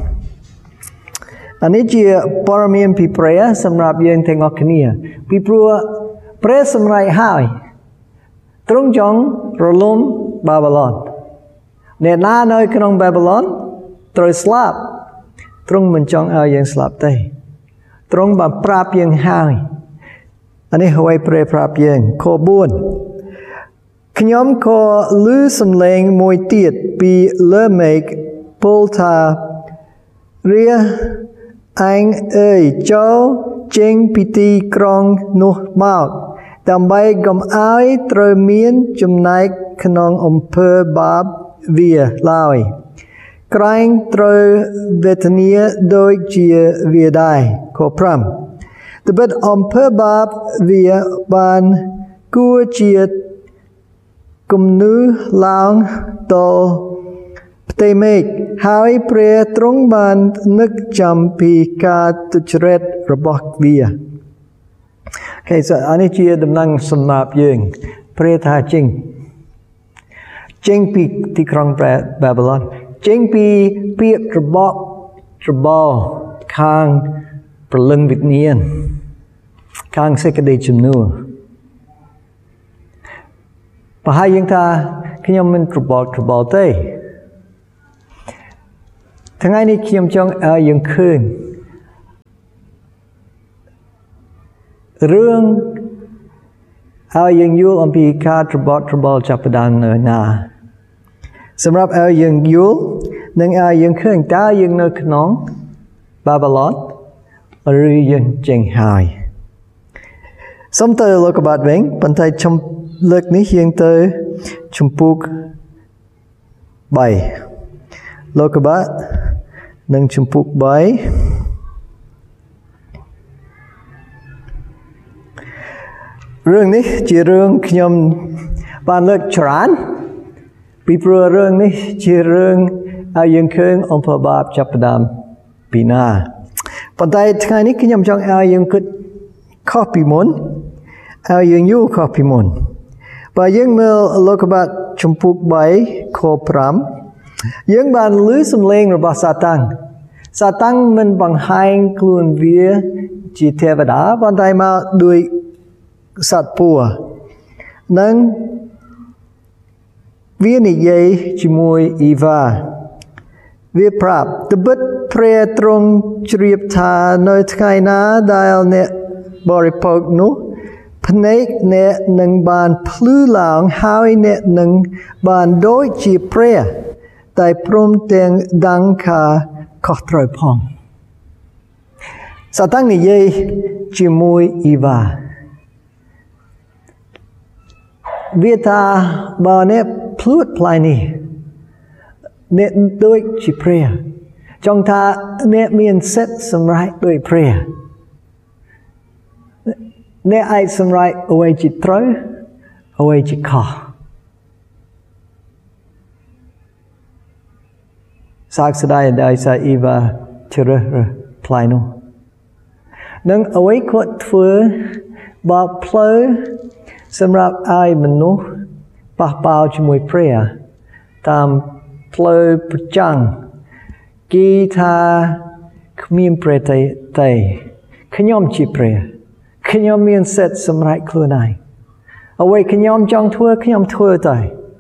អានេះជាព័ត៌មានពីព្រះសម្រាប់យើងទាំងអស់គ្នាពីព្រោះព្រះសម្រេចហើយទ្រង់ចង់រលំបាប៊ីឡនអ្នកណានៅក្នុងបាប៊ីឡនត្រូវស្លាប់ទ្រង់មិនចង់ឲ្យយើងស្លាប់ទេទ្រង់បានប្រាប់យើងហើយអានេះហើយព្រះប្រាប់យើងខ4ខ្ញុំក៏ឮសំឡេងមួយទៀតពីលើមេឃពោលថារាឯងអើយចូលចេញពីទីក្រុងនោះមកដើម្បីកុំឲ្យត្រូវមានចំណែកក្នុងអំពើបាបវាឡើយក្រែងត្រូវវេទនាដូចជាវាដែរខ5ត្បិតអំពើបាបវាបានគួរជាគំនូឡើងដល់ផ្ទៃមេឃហើយព្រះទ្រង់បាននឹកចាំពីការទុច្ចរិតរបស់វាអានេះជាដំណឹងសម្រាប់យើងព្រះថាចេញពីទីក្រុងបាប៊ីឡនចេញពីពាក្យច្របល់ខាងព្រលឹងវិញ្ញាណខាងសេចក្តីជំនឿប្រហែលយើងថាខ្ញុំមិនក្របល់ទេថ្ងៃនេះខ្ញុំចង់ឲ្យយើងឃើញរឿងឲ្យយើងយល់អំពីការក្របល់ចាប់ផ្ដើមនៅណាសម្រាប់ឲ្យយើងយល់និងឲ្យយើងឃើញតើយើងនៅក្នុងបាបឡូនឬយើងចេញហើយសូមទៅលោកបាត់វិញប៉ុន្តែលើកនេះយើងទៅជំពូក3លោកបាត់និងជំពូក3រឿងនេះជារឿងខ្ញុំបានលើកច្រើនពីព្រោះរឿងនេះជារឿងឲ្យយើងឃើញអំពើបាបចាប់ផ្ដើមពីណាប៉ុន្តែថ្ងៃនេះខ្ញុំចង់ឲ្យយើងគិតខុសពីមុនឲ្យយើងយល់ខុសពីមុនបើយើងមើលលោកបាត់ជំពូក3ខ5យើងបានឮសំឡេងរបស់សាតាំងមិនបង្ហាញខ្លួនវាជាទេវតាប៉ុន្តែមកដោយសត្វពស់និងវានិយាយជាមួយអ៊ីវ៉ាវាប្រាប់ត្បិតព្រះទ្រង់ជ្រាបថានៅថ្ងៃណាដែលអ្នកបរិភោគនោះភ្នែកអ្នកនឹងបានភ្លឺឡើងហើយអ្នកនឹងបានដូចជាព្រះតែព្រមទាំងដឹងការខុសត្រូវផងសាតាំងនិយាយជាមួយអ៊ីវ៉ាវាថាបើអ្នកភ្លួតផ្លែនេះអ្នកដូចជាព្រះចង់ថាអ្នកមានសិទ្ធិសម្រេចដោយព្រះអ្នកអាចសម្រេចអ្វីជាត្រូវអ្វីជាខុសសាកស្ដាយដោយសារអ៊ីវ៉ាជ្រើសរើសផ្លែនោះនឹងអ្វីគាត់ធ្វើបើផ្លូវសម្រាប់ឲ្យមនុស្សប៉ះពាល់ជាមួយព្រះតាមផ្លូវប្រចាំគេថាគ្មានព្រះទេខ្ញុំជាព្រះខ្ញុំមានសិទ្ធិសម្រេចខ្លួនឯងអ្វីខ្ញុំចង់ធ្វើខ្ញុំធ្វើទៅ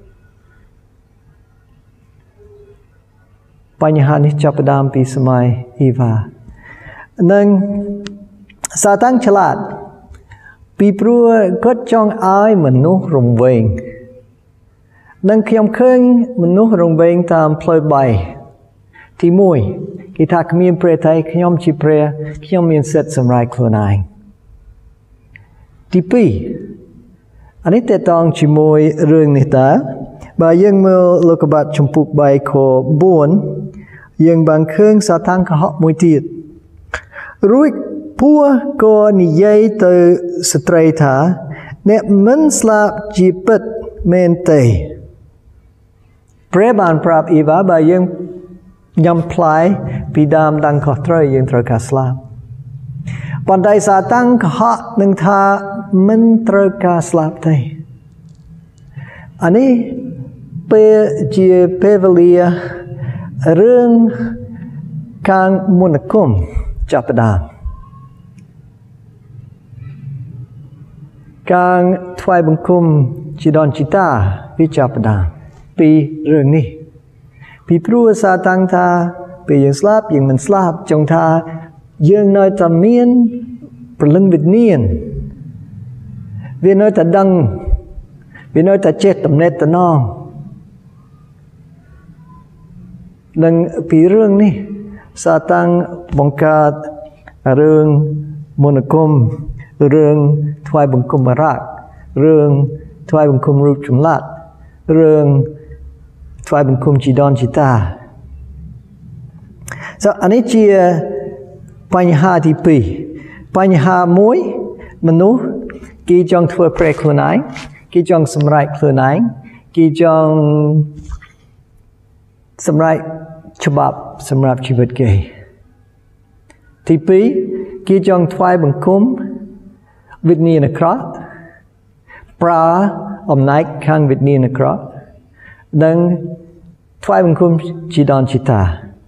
បញ្ហានេះចាប់ផ្ដើមពីសម័យអ៊ីវ៉ានិងសាតាំងឆ្លាតពីព្រោះគាត់ចង់ឲ្យមនុស្សរង្វេងនិងខ្ញុំឃើញមនុស្សរង្វេងតាមផ្លូវ3ទី1គេថាគ្មានព្រះទេខ្ញុំជាព្រះខ្ញុំមានសិទ្ធិសម្រេចខ្លួនឯងទី2អានេះតេតងជាមួយរឿងនេះតើបើយើងមើលលោកបាត់ជំពូក3ខ4យើងបានឃើញសាតាំងកុហកមួយទៀតរួចពស់ក៏និយាយទៅស្ត្រីថាអ្នកមិនស្លាប់ជាពិតមែនទេព្រះបានប្រាប់អ៊ីវ៉ាបើយើងញ៉ាំផ្លែពីដើមដឹងខុសត្រូវយើងត្រូវការស្លាប់ប៉ុន្តែសាតាំងកុហកនឹងថាមិនត្រូវការស្លាប់ទេអានេះពេលជាពេលវេលារឿងខាងមន្តអាគមចាប់ផ្ដើមការថ្វាយបង្គំជីដូនជីតាវាចាប់ផ្ដើមពីរឿងនេះពីព្រោះសាតាំងថាពេលយើងស្លាប់យើងមិនស្លាប់ចង់ថាយើងនៅតែមានព្រលឹងវិញ្ញាណវានៅតែដឹងវានៅតែចេះតំណែងតំណងនិងពីរឿងនេះសាតាំងបង្កើតរឿងមន្តអាគមរឿងថ្វាយបង្គំបារករឿងថ្វាយបង្គំរូបចម្លាក់រឿងថ្វាយបង្គំជីដូនជីតាអានេះជាបញ្ហាទី2បញ្ហា1មនុស្សគេចង់ធ្វើព្រះខ្លួនឯងគេចង់សម្រេចខ្លួនឯងគេចង់សម្រេចច្បាប់សម្រាប់ជីវិតគេទី2គេចង់ថ្វាយបង្គំវិញ្ញាណអាក្រក់ប្រើអំណាចខាងវិញ្ញាណអាក្រក់និងថ្វាយបង្គំជីដូនជីតា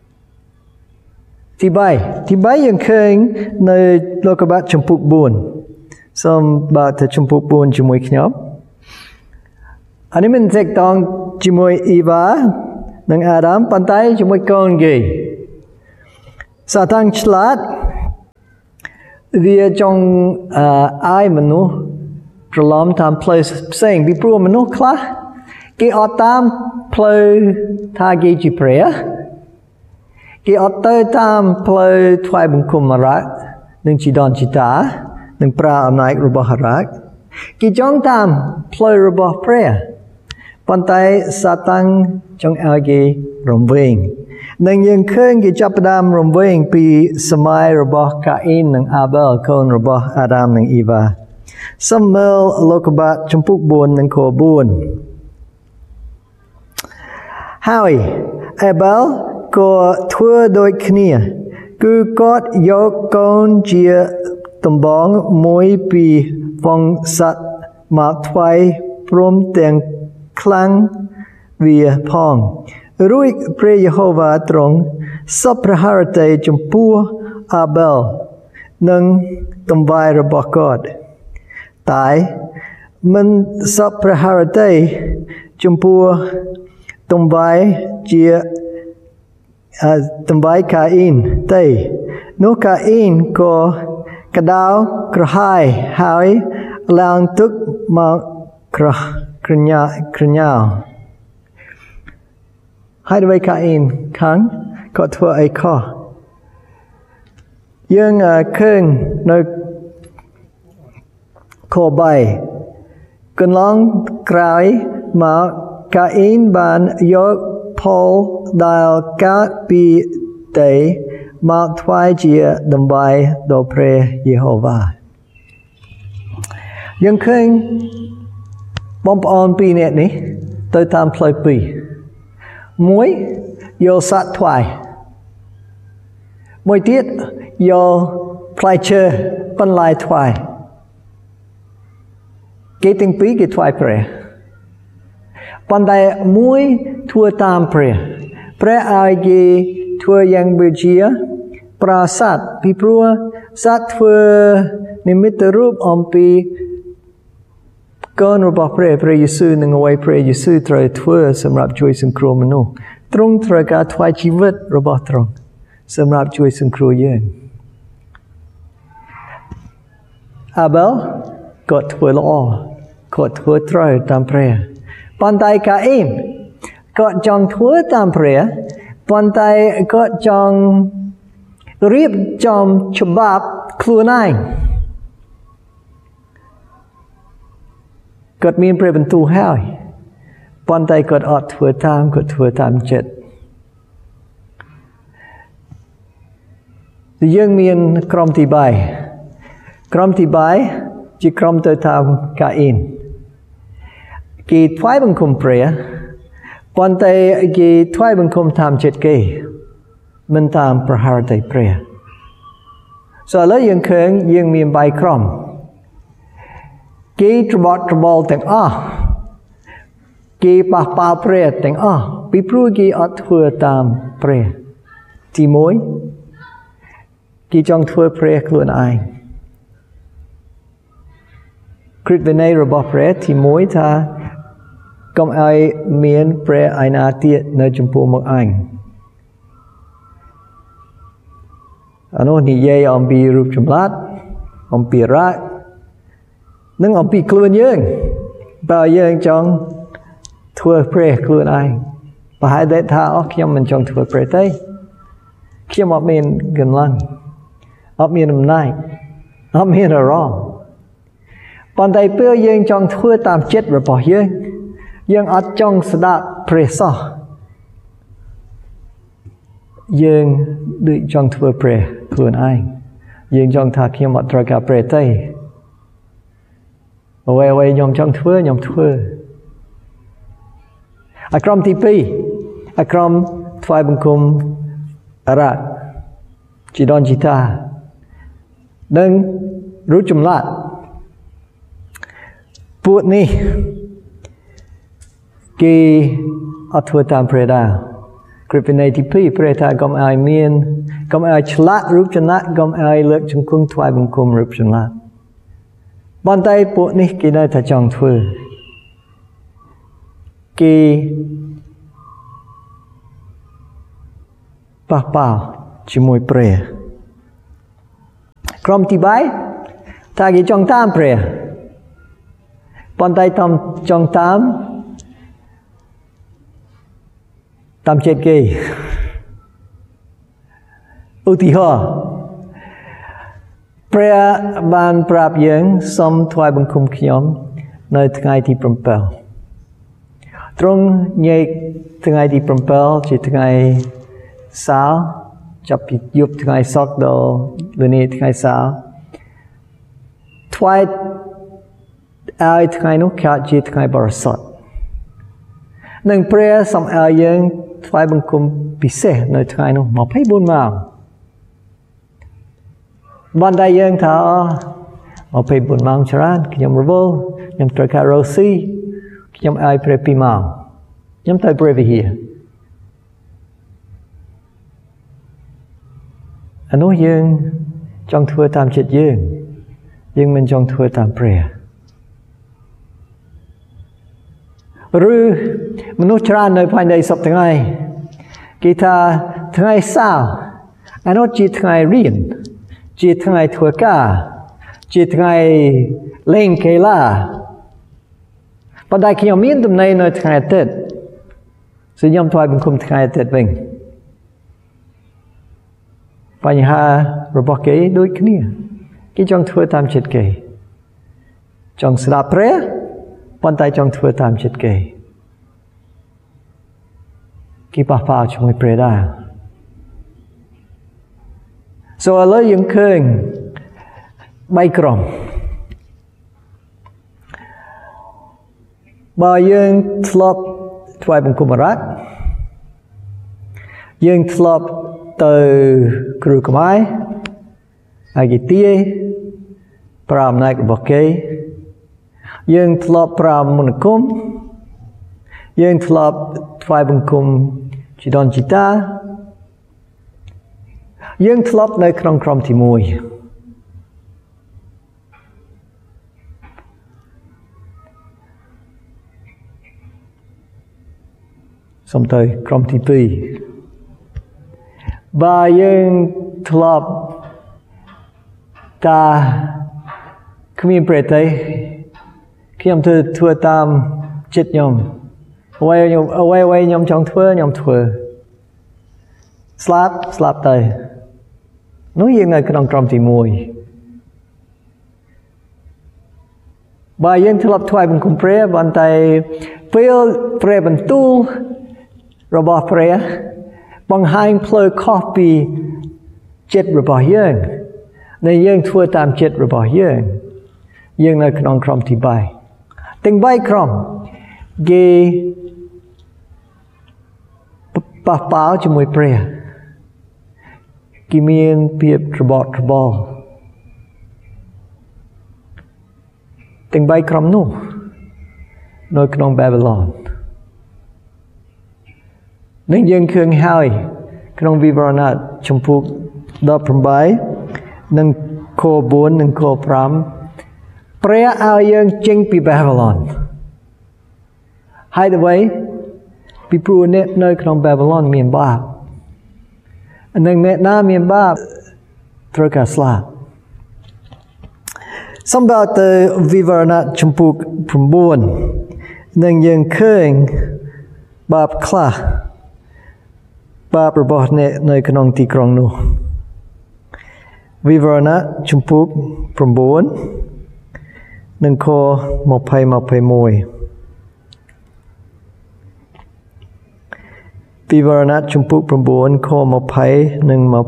ទី3យើងឃើញនៅលោកបាត់ជំពូក4សូមបើកទៅជំពូក4ជាមួយខ្ញុំอันนี้มันแตกต่างជាមួយ Eva និង Adam ប៉ុន្តែជាមួយកូនគេសាតាំងឆ្លាតវាចង់អាយមនុស្សប្រឡំតាមផ្លូវផ្សេងពីព្រោះមនុស្សខ្លះគេអត់តាមផ្លូវថាគេជាព្រះគេអត់ទៅតាមផ្លូវថ្វាយបង្គំអារក្សនិងជីដូនជីតានិងប្រើអំណាចរបស់អារក្សគេចង់តាមផ្លូវរបស់ព្រះប៉ុន្តែសាតាំងចង់ឲ្យគេរំវែងនិងយើងឃើញគេចាប់ផ្ដើមរំវែងពីសម័យរបស់កាអ៊ីននិងអាប៊ែលកូនរបស់អាដាមនិងអ៊ីវ៉ាសូមមើលលោកុបាទ ចំពុក 4 និងខ 4 ហើយអាប៊ែលក៏ធ្វើដូចគ្នាគឺគាត់យកកូនជាដំបងមួយពីវង្សសត្វមកថ្វាយព្រមទាំងខ្លាំងវាផងរួចព្រះយេហូវ៉ាទ្រង់សពព្រះハរតីចំពោះអាប៊ែលនិងទង្វាយរបស់គាត់តែមិនសពព្រះハរតីចំពោះទង្វាយជាទង្វាយកាអ៊ីនទេនោះកាអ៊ីនក៏ក្តៅក្រហាយហើយឡើងទឹកមកក្រញ៉ាហើយដោយកាអ៊ីនខាងក៏ធ្វើអីខុសយើងឃើញនៅខ 3 កន្លងក្រោយមកកាអ៊ីនបានយកផលដែលកើតពីដីមកថ្វាយជាដំណើរដល់ព្រះយេហូវ៉ាយើងឃើញបងប្អូនពីរនាក់នេះទៅតាមផ្លូវពីរមួយយកសត្វថ្វាយមួយទៀតយកផ្លែឈើបន្លែថ្វាយគេទាំងពីរគេថ្វាយព្រះប៉ុន្តែមួយធ្វើតាមព្រះឲ្យគេធ្វើយ៉ាងដូចជាប្រាសាទពីព្រោះសត្វធ្វើនិមិត្តរូបអំពីកូនរបស់ព្រះយេស៊ូវនិងអ្វីព្រះយេស៊ូវត្រូវធ្វើសម្រាប់ជួយសង្គ្រោះមនុស្សទ្រង់ត្រូវការថ្វាយជីវិតរបស់ទ្រង់សម្រាប់ជួយសង្គ្រោះយើងអាប៊ែលគាត់ធ្វើល្អគាត់ធ្វើត្រូវតាមព្រះប៉ុន្តែកាអ៊ីនគាត់ចង់ធ្វើតាមព្រះប៉ុន្តែគាត់ចង់រៀបចំច្បាប់ខ្លួនឯងគាត់មានព្រះបន្ទូលហើយប៉ុន្តែគាត់អត់ធ្វើតាមគាត់ធ្វើតាមចិត្តយើងមានក្រុមទី3ជាក្រុមទៅតាមកាអ៊ីនគេថ្វាយបង្គំព្រះប៉ុន្តែគេថ្វាយបង្គំតាមចិត្តគេមិនតាមព្រះハរតីព្រះឥឡូវយើងឃើញយើងមាន3ក្រុមគេត្របត់ត្របល់ទាំងអស់គេបះប៉ាល់ព្រះទាំងអស់ពីព្រោះគេអត់ធ្វើតាមព្រះទី1គេចង់ធ្វើព្រះខ្លួនឯងគ្រិស្តវិន័យរបស់ព្រះទី1ថាកុំឲ្យមានព្រះឯណាទៀតនៅចំពោះមុខឯងអានោះនិយាយអំពីរូបចម្លាក់អំពីរាគនិងអំពីខ្លួនយើងបើយើងចង់ធ្វើព្រះខ្លួនឯងប្រហែលតែថាខ្ញុំមិនចង់ធ្វើព្រះទេខ្ញុំអត់មានកម្លាំងអត់មានអំណាចអត់មានអារម្មណ៍ប៉ុន្តែពេលយើងចង់ធ្វើតាមចិត្តរបស់យើងអត់ចង់ស្ដាប់ព្រះសោះយើងដូចចង់ធ្វើព្រះខ្លួនឯងយើងចង់ថាខ្ញុំអត់ត្រូវការព្រះទេអ្វីខ្ញុំចង់ធ្វើអាក្រុមទី2អាក្រុមថ្វាយបង្គំអារក្សជីដូនជីតានិងរូបចម្លាក់ពួកនេះគេអត់ធ្វើតាមព្រះដែរគ្រិស្តវិន័យទី2ព្រះថាកុំឲ្យឆ្លាក់រូបចម្លាក់កុំឲ្យលើកជង្គង់ថ្វាយបង្គំរូបចម្លាក់ ប៉ុន្តែពួកនេះគេនៅតែចង់ធ្វើគេប៉ះប៉ោជាមួយព្រះក្រុមទី3ថាគេចង់តាមព្រះប៉ុន្តែចង់តាមចិត្តគេឧទាហរណ៍ព្រះបានប្រាប់យើងសូមថ្វាយបង្គំខ្ញុំនៅថ្ងៃទី7ត្រង់ញែកថ្ងៃទី7ជាថ្ងៃសៅរ៍ចាប់ពីយប់ថ្ងៃសុក្រដល់ល្ងាចថ្ងៃសៅរ៍ថ្វាយឲ្យថ្ងៃនោះកើតជាថ្ងៃបរិសុទ្ធនឹងព្រះសូមឲ្យយើងថ្វាយបង្គំពិសេសនៅថ្ងៃនោះ24ម៉ោងបានតែយើងថា24ម៉ោងច្រើនខ្ញុំរវល់ខ្ញុំត្រូវការរស់ស៊ីខ្ញុំឲ្យព្រះ2ម៉ោងខ្ញុំទៅព្រះវិហារអានោះយើងចង់ធ្វើតាមចិត្តយើងមិនចង់ធ្វើតាមព្រះឬមនុស្សច្រើននៅផែនដីសប្តាហ៍ថ្ងៃគេថាថ្ងៃសៅរ៍អានោះជាថ្ងៃរៀនជាថ្ងៃធ្វើការជាថ្ងៃលេងកីឡាប៉ុន្តែខ្ញុំមានទំនេរនៅថ្ងៃអាទិត្យសូមខ្ញុំថ្វាយបង្គំថ្ងៃអាទិត្យវិញបញ្ហារបស់គេដូចគ្នាគេចង់ធ្វើតាមចិត្តគេចង់ស្ដាប់ព្រះប៉ុន្តែចង់ធ្វើតាមចិត្តគេប៉ះប៉ោជាមួយព្រះដែរឥឡូវយើងឃើញ3ក្រុមបើយើងធ្លាប់ថ្វាយបង្គំអារក្សយើងធ្លាប់ទៅគ្រូខ្មែរហើយគេទាយប្រើអំណាចរបស់គេយើងធ្លាប់ប្រើមន្តអាគមយើងធ្លាប់ថ្វាយបង្គំជីដូនជីតាយើងធ្លាប់នៅក្នុងក្រុមទី1សូមទៅក្រុមទី2បើយើងធ្លាប់តាគ្មានព្រះទេខ្ញុំធ្វើតាមចិត្តខ្ញុំអ្វីខ្ញុំចង់ធ្វើខ្ញុំធ្វើស្លាប់ទៅនោះយើងនៅក្នុងក្រុមទី1បើយើងធ្លាប់ថ្វាយបង្គំព្រះប៉ុន្តែពេលព្រះបន្ទូលរបស់ព្រះបង្ហាញផ្លូវខុសពីចិត្តរបស់យើងដែលយើងធ្វើតាមចិត្តរបស់យើងនៅក្នុងក្រុមទី3ទាំង3ក្រុមគេប៉ះប៉ោជាមួយព្រះគេមានភាពរបត់របល់ទាំង3ក្រុមនោះនៅក្នុងបាប៊ីឡូននឹងយើងឃើញហើយក្នុងវិវរណៈជំពូក18និងខ4និងខ5ព្រះឲ្យយើងចេញពីបាប៊ីឡូនហើយអ្វីពីព្រោះអ្នកនៅក្នុងបាប៊ីឡូនមានបាបនិងអ្នកណាមានបាបត្រូវការស្លាប់សម្រាប់ទៅវិវរណៈជំពូក9នឹងយើងឃើញបាបខ្លះបាបរបស់អ្នកនៅក្នុងទីក្រុងនោះវិវរណៈជំពូក9និងខ20-21វិវរណៈជំពូក9ខ20និង21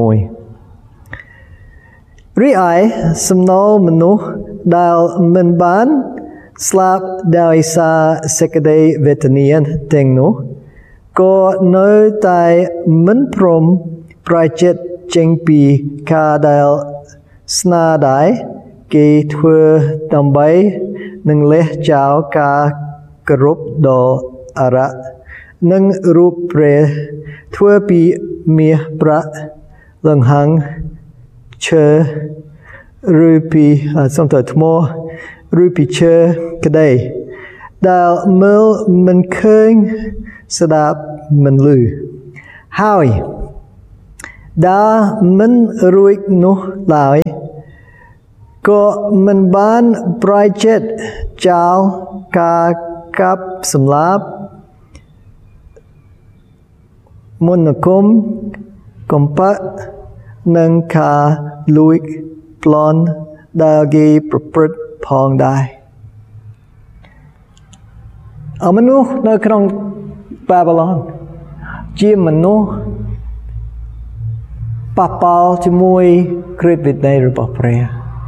រីឯសំណល់មនុស្សដែលមិនបានស្លាប់ដោយសារសេចក្តីវេទនាទាំងនោះក៏នៅតែមិនព្រមប្រែចិត្តចេញពីការដែលស្នាដៃគេធ្វើដើម្បីនឹងលះចោលការគោរពដ៏អារក្សនិងរូបព្រះធ្វើពីមាសប្រាក់លង្ហង្សឈើឬពីសំទៅថ្មឬពីឈើក្តីដែលមើលមិនឃើញស្ដាប់មិនឮហើយដែលមិនរួចនោះឡើយក៏មិនបានប្រែចិត្តចោលការកាប់សម្លាប់មន្តអាគមកំបាក់និងការលួចប្លន់ដែលគេប្រព្រឹត្តផងដែរមនុស្សនៅក្នុងបាប៊ីឡុនជាមនុស្សប៉ះពាល់ជាមួយក្រឹតវិន័យរបស់ព្រះ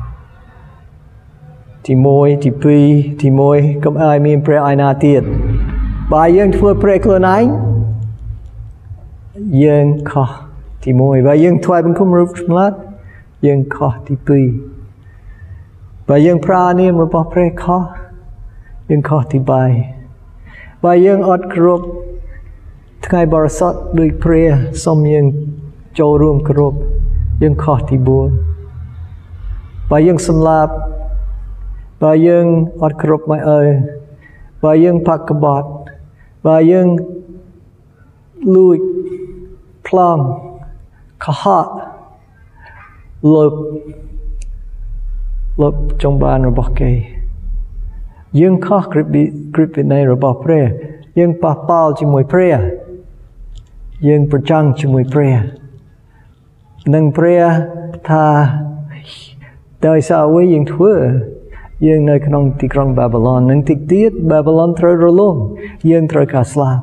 ទី1ទី2ទី1កុំឲ្យមានព្រះឯណាទៀតបើយើងធ្វើព្រះខ្លួនឯងយើងខុសទី1បើយើងថ្វាយបង្គំរូបចម្លាក់យើងខុសទី2បើយើងប្រើនាមរបស់ព្រះខុសយើងខុសទី3បើយើងអត់គោរពថ្ងៃបរិសុទ្ធដោយព្រះសូមយើងចូលរួមគោរពយើងខុសទី4បើយើងសម្លាប់បើយើងអត់គោរពមកបើយើងផាក់ក្បត់បើយើងលួចប្លន់កុហកលុបចង់បានរបស់គេយើងខុសក្រឹតវិន័យរបស់ព្រះយើងប៉ះពាល់ជាមួយព្រះយើងប្រចាំជាមួយព្រះនឹងព្រះថាដោយសារអ្វីយើងធ្វើយើងនៅក្នុងទីក្រុងបាប៊ីឡុននឹងតិចទៀតបាប៊ីឡុនត្រូវរលំយើងត្រូវការស្លាប់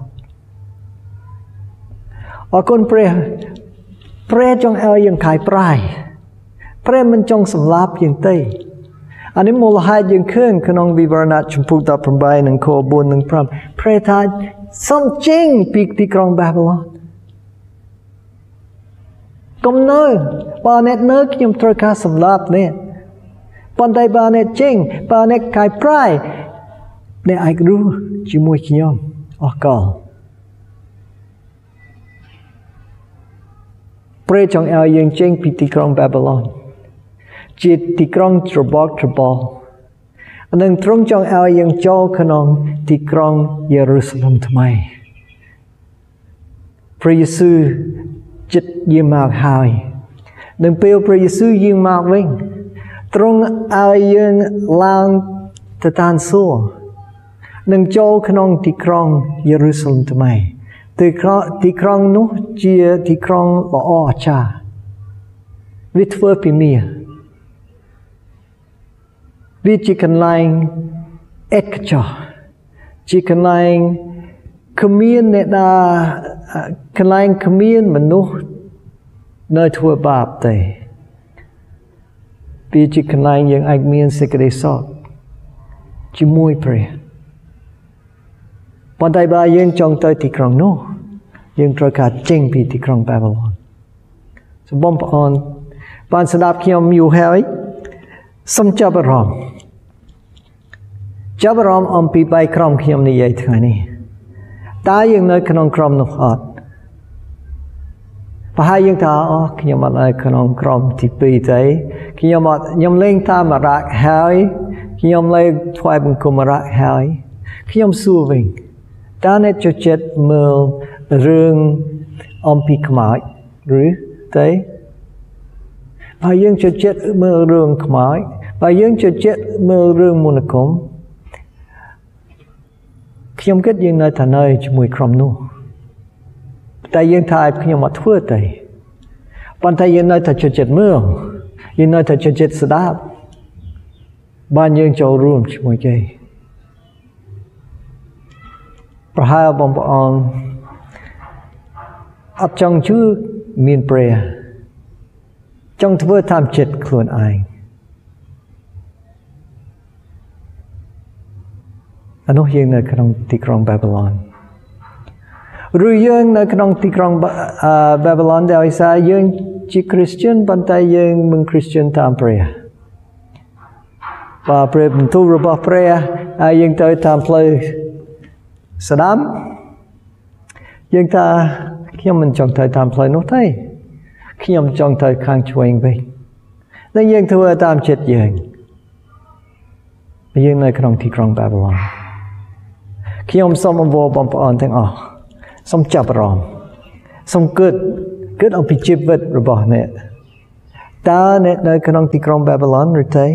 អរគុណព្រះចង់ឲ្យយើងខាយប្រៃព្រះមិនចង់សម្លាប់យើងទេអានេះមូលហេតុយើងឃើញក្នុងវិវរណៈជំពូក18និងខ4និង5ព្រះថាសូមចេញពីទីក្រុងបាប៊ីឡុនកុំនៅបើអ្នកនៅខ្ញុំត្រូវការសម្លាប់អ្នកប៉ុន្តែបើអ្នកចេញបើអ្នកខាយប្រៃអ្នកអាចរស់ជាមួយខ្ញុំអស់កលព្រះចង់ឲ្យយើងចេញពីទីក្រុងបាប៊ីឡុនជាទីក្រុងច្របល់និងទ្រង់ចង់ឲ្យយើងចូលក្នុងទីក្រុងយេរូសាឡិមថ្មីព្រះយេស៊ូវចិត្តយាងមកហើយនឹងពេលព្រះយេស៊ូវយាងមកវិញទ្រង់ឲ្យយើងឡើងទៅតាមសួគ៌នឹងចូលក្នុងទីក្រុងយេរូសាឡិមថ្មីទីក្រុងនោះជាទីក្រុងល្អអស្ចារ្យវាធ្វើពីមាសវាជាកន្លែងឯកចោជាកន្លែងគ្មានអ្នកណាកន្លែងគ្មានមនុស្សនៅធ្វើបាបទេវាជាកន្លែងយើងអាចមានសេចក្តីសុខជាមួយព្រះប៉ុន្តែបើយើងចង់ទៅទីក្រុងនោះយើងត្រូវការចេញពីទីក្រុងបាប៊ីឡុនសូមបងប្អូនបានស្ដាប់ខ្ញុំយូរហើយសូមចាប់អារម្មណ៍អំពីបែបក្រុមខ្ញុំនិយាយថ្ងៃនេះតើយើងនៅក្នុងក្រុមនោះអត់ប្រហែលយើងថាខ្ញុំអត់នៅក្នុងក្រុមទី2ទេខ្ញុំលេងតាមអារក្សហើយខ្ញុំលេងថ្វាយបង្គំអារក្សហើយខ្ញុំសួរវិញតើអ្នកចូលចិត្តមើលរឿងអំពីខ្មោចឬទេបើយើងចូលចិត្តមើលរឿងខ្មោចបើយើងចូលចិត្តមើលរឿងមន្តអាគមខ្ញុំគិតយើងនៅតែនៅជាមួយក្រុមនោះតែយើងថាខ្ញុំអត់ធ្វើទេប៉ុន្តែយើងនៅតែចូលចិត្តមើលយើងនៅតែចូលចិត្តស្ដាប់បានយើងចូលរួមជាមួយគេប្រហែលបងប្អូនអត់ចង់ជឿមានព្រះចង់ធ្វើតាមចិត្តខ្លួនឯងអានោះយើងនៅក្នុងទីក្រុងបាប៊ីឡុនឬយើងនៅក្នុងទីក្រុងបាប៊ីឡុនដោយសារយើងជាគ្រីស្ទានប៉ុន្តែយើងមិនគ្រីស្ទានតាមព្រះបើព្រះបន្ទូលរបស់ព្រះហើយយើងទៅតាមផ្លូវស្ដាំយើងថាខ្ញុំមិនចង់ទៅតាមផ្លូវនោះទេខ្ញុំចង់ទៅខាងឆ្វេងវិញតែយើងធ្វើតាមចិត្តយើងនៅក្នុងទីក្រុងបាប៊ីឡុនខ្ញុំសូមអង្វរបងប្អូនទាំងអស់សូមចាប់អារម្មណ៍សូមគិតអំពីជីវិតរបស់អ្នកតើអ្នកនៅក្នុងទីក្រុងបាប៊ីឡុនឬទេ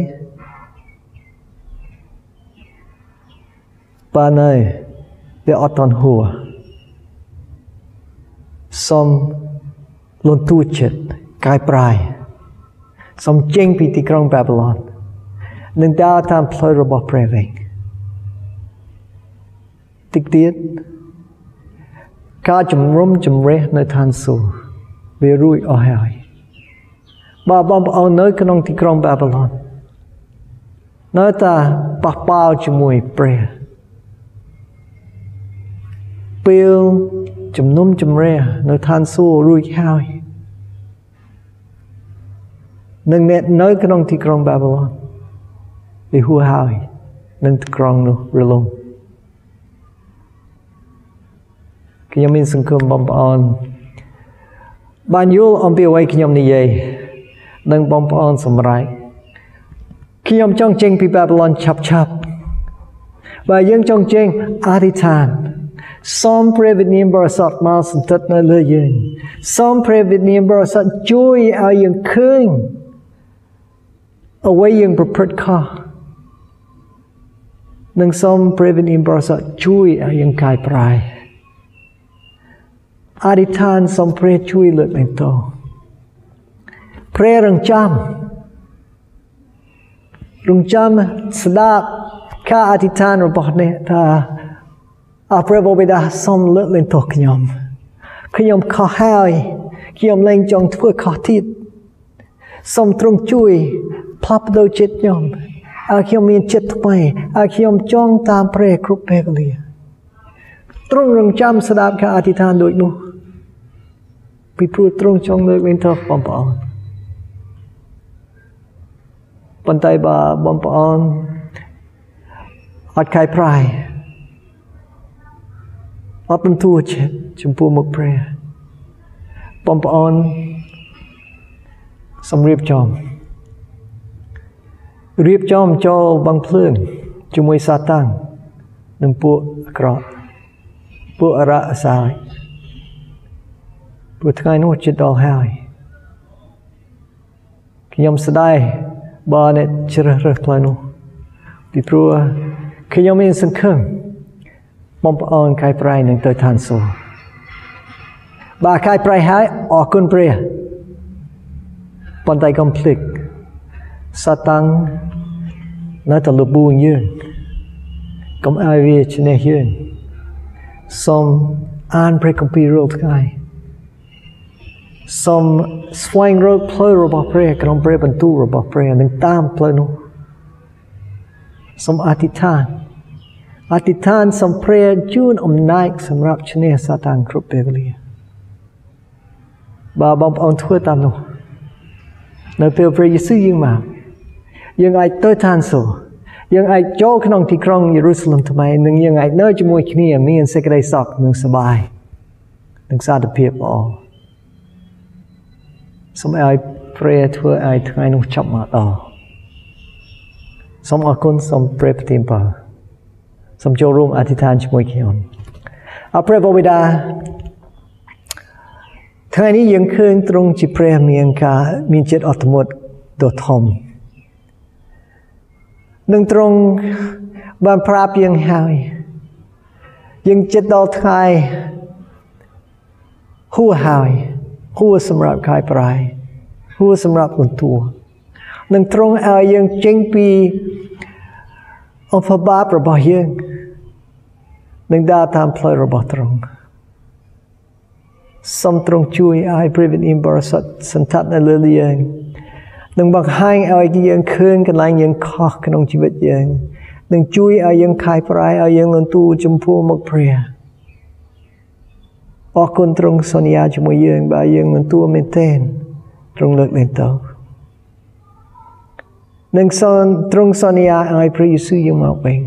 បើនៅវាអត់ទាន់ហួរសូមលន់ទួចិត្តកាយប្រាយសូមចេញពីទីក្រុងបាប៊ីឡុននឹងដើរតាមផ្លូវរបស់ព្រះវិញតិចទៀតការជំរុំជម្រះនៅឋានសួគ៌វារួចអស់ហើយបើបងប្អូននៅក្នុងទីក្រុងបាប៊ីឡុននៅតែប៉ះប៉ោជាមួយព្រះពេលជំនុំជម្រះនៅឋានសួគ៌រួចហើយនឹងអ្នកនៅក្នុងទីក្រុងបាប៊ីឡុនវាហួសហើយនឹងទីក្រុងនោះរលំខ្ញុំមានសង្ឃឹមបងប្អូនបានយល់អំពីអ្វីខ្ញុំនិយាយនឹងបងប្អូនសម្រេចខ្ញុំចង់ចេញពីបាប៊ីឡុនឆាប់បើយើងចង់ចេញអធិដ្ឋានសូមព្រះវិញ្ញាណបរិសុទ្ធមកសន្តិដ្ឋនៅលើយើងសូមព្រះវិញ្ញាណបរិសុទ្ធជួយឲ្យយើងឃើញអ្វីយើងប្រព្រឹត្តខុសនិងសូមព្រះវិញ្ញាណបរិសុទ្ធជួយឲ្យយើងកាយប្រែអធិដ្ឋានសូមព្រះជួយលើកលែងតព្រះរងចាំស្ដាប់ការអធិដ្ឋានរបស់អ្នកថាអរព្រះបិតាសូមលើកលែងទោសខ្ញុំខុសហើយខ្ញុំលែងចង់ធ្វើខុសទៀតសូមទ្រង់ជួយផ្លាស់ប្ដូរចិត្តខ្ញុំឲ្យខ្ញុំមានចិត្តថ្មីឲ្យខ្ញុំចង់តាមព្រះគ្រប់ពេលវេលាទ្រង់រងចាំស្ដាប់ការអធិដ្ឋានដូចនោះពីព្រោះទ្រង់ចង់លើកលែងទោសបងប្អូនប៉ុន្តែបើបងប្អូនអត់កាយប្រែអត់បន្ទួចិត្តចំពោះមុខព្រះបងប្អូនសម្រៀបចំចូលបង់ភ្លើងជាមួយសាតាំងនិងពួកអាក្រក់ពួកអរៈសាយព្រោះថ្ងៃនោះជិតដល់ហើយខ្ញុំស្ដាយបើអ្នកជ្រើសរើសផ្លូវនោះពីព្រោះខ្ញុំមានសង្ឃឹមបងប្អូនកាយប្រែនឹងទៅឋានសួគ៌បើកាយប្រែហើយអរគុណព្រះប៉ុន្តែកុំភ្លេចសាតាំងនៅតែលបួងយើងកុំឲ្យវាឈ្នះយើងសូមអានព្រះគម្ពីររាល់ថ្ងៃសូមស្វែងរកផ្លូវរបស់ព្រះក្នុងព្រះបន្ទូលរបស់ព្រះនិងតាមផ្លូវនោះសូមអធិដ្ឋានសូមព្រះជូនអំណាចសម្រាប់ឈ្នះសាតាំងគ្រប់ពេលវេលាបើបងប្អូនធ្វើតាមនោះនៅពេលព្រះយេស៊ូវយើងមកយើងអាចទៅឋានសួគ៌យើងអាចចូលក្នុងទីក្រុងយេរូសាឡឹមថ្មីនិងយើងអាចនៅជាមួយគ្នាមានសេចក្តីសុខនិងសប្បាយនិងសន្តិភាពល្អសូមឲ្យព្រះធ្វើឲ្យថ្ងៃនោះចប់មកដល់សូមអរគុណសូមព្រះប្រទានពរសូមចូលរួមអធិដ្ឋានជាមួយខ្ញុំអរព្រះបិតាថ្ងៃនេះយើងឃើញទ្រង់ជាព្រះមានចិត្តអត់ធ្មត់ដ៏ធំនឹងទ្រង់បានប្រាប់យើងហើយយើងចិត្តដល់ថ្ងៃហួសសម្រាប់កាយប្រែហួសសម្រាប់បន្ទួនឹងទ្រង់ឲ្យយើងចេញពីអភបាបរបស់យើងនឹងដើរតាមផ្លូវរបស់ទ្រង់សូមទ្រង់ជួយឲ្យព្រះវិញ្ញាណបរិសុទ្ធសន្តិដ្ឋនៅលើយើងនឹងបង្ហាញឲ្យយើងឃើញកន្លែងយើងខុសក្នុងជីវិតយើងនឹងជួយឲ្យយើងខាយប្រែឲ្យយើងលន់ទូចំពោះមុខព្រះអរគុណទ្រង់សន្យាជាមួយយើងបើយើងលន់ទូមែនទែនទ្រង់លើកលែងទោសនឹងទ្រង់សន្យាឲ្យព្រះយេស៊ូវយើងមកវិញ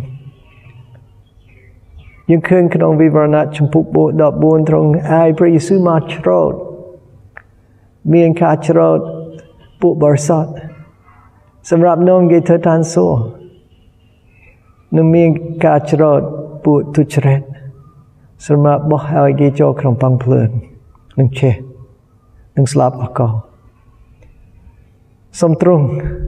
យើងឃើញក្នុងវិវរណៈចំពុក14ទ្រង់ឲ្យព្រះយេស៊ូវមកច្រូតមានការច្រូតពួកបរិសុទ្ធសម្រាប់នាំគេទៅឋានសួគ៌នឹងមានការច្រូតពួកទុច្ចរិតសម្រាប់បោះឲ្យគេចូលក្នុងបឹងភ្លើងនឹងឆេះនឹងស្លាប់អស់កលសូមទ្រង់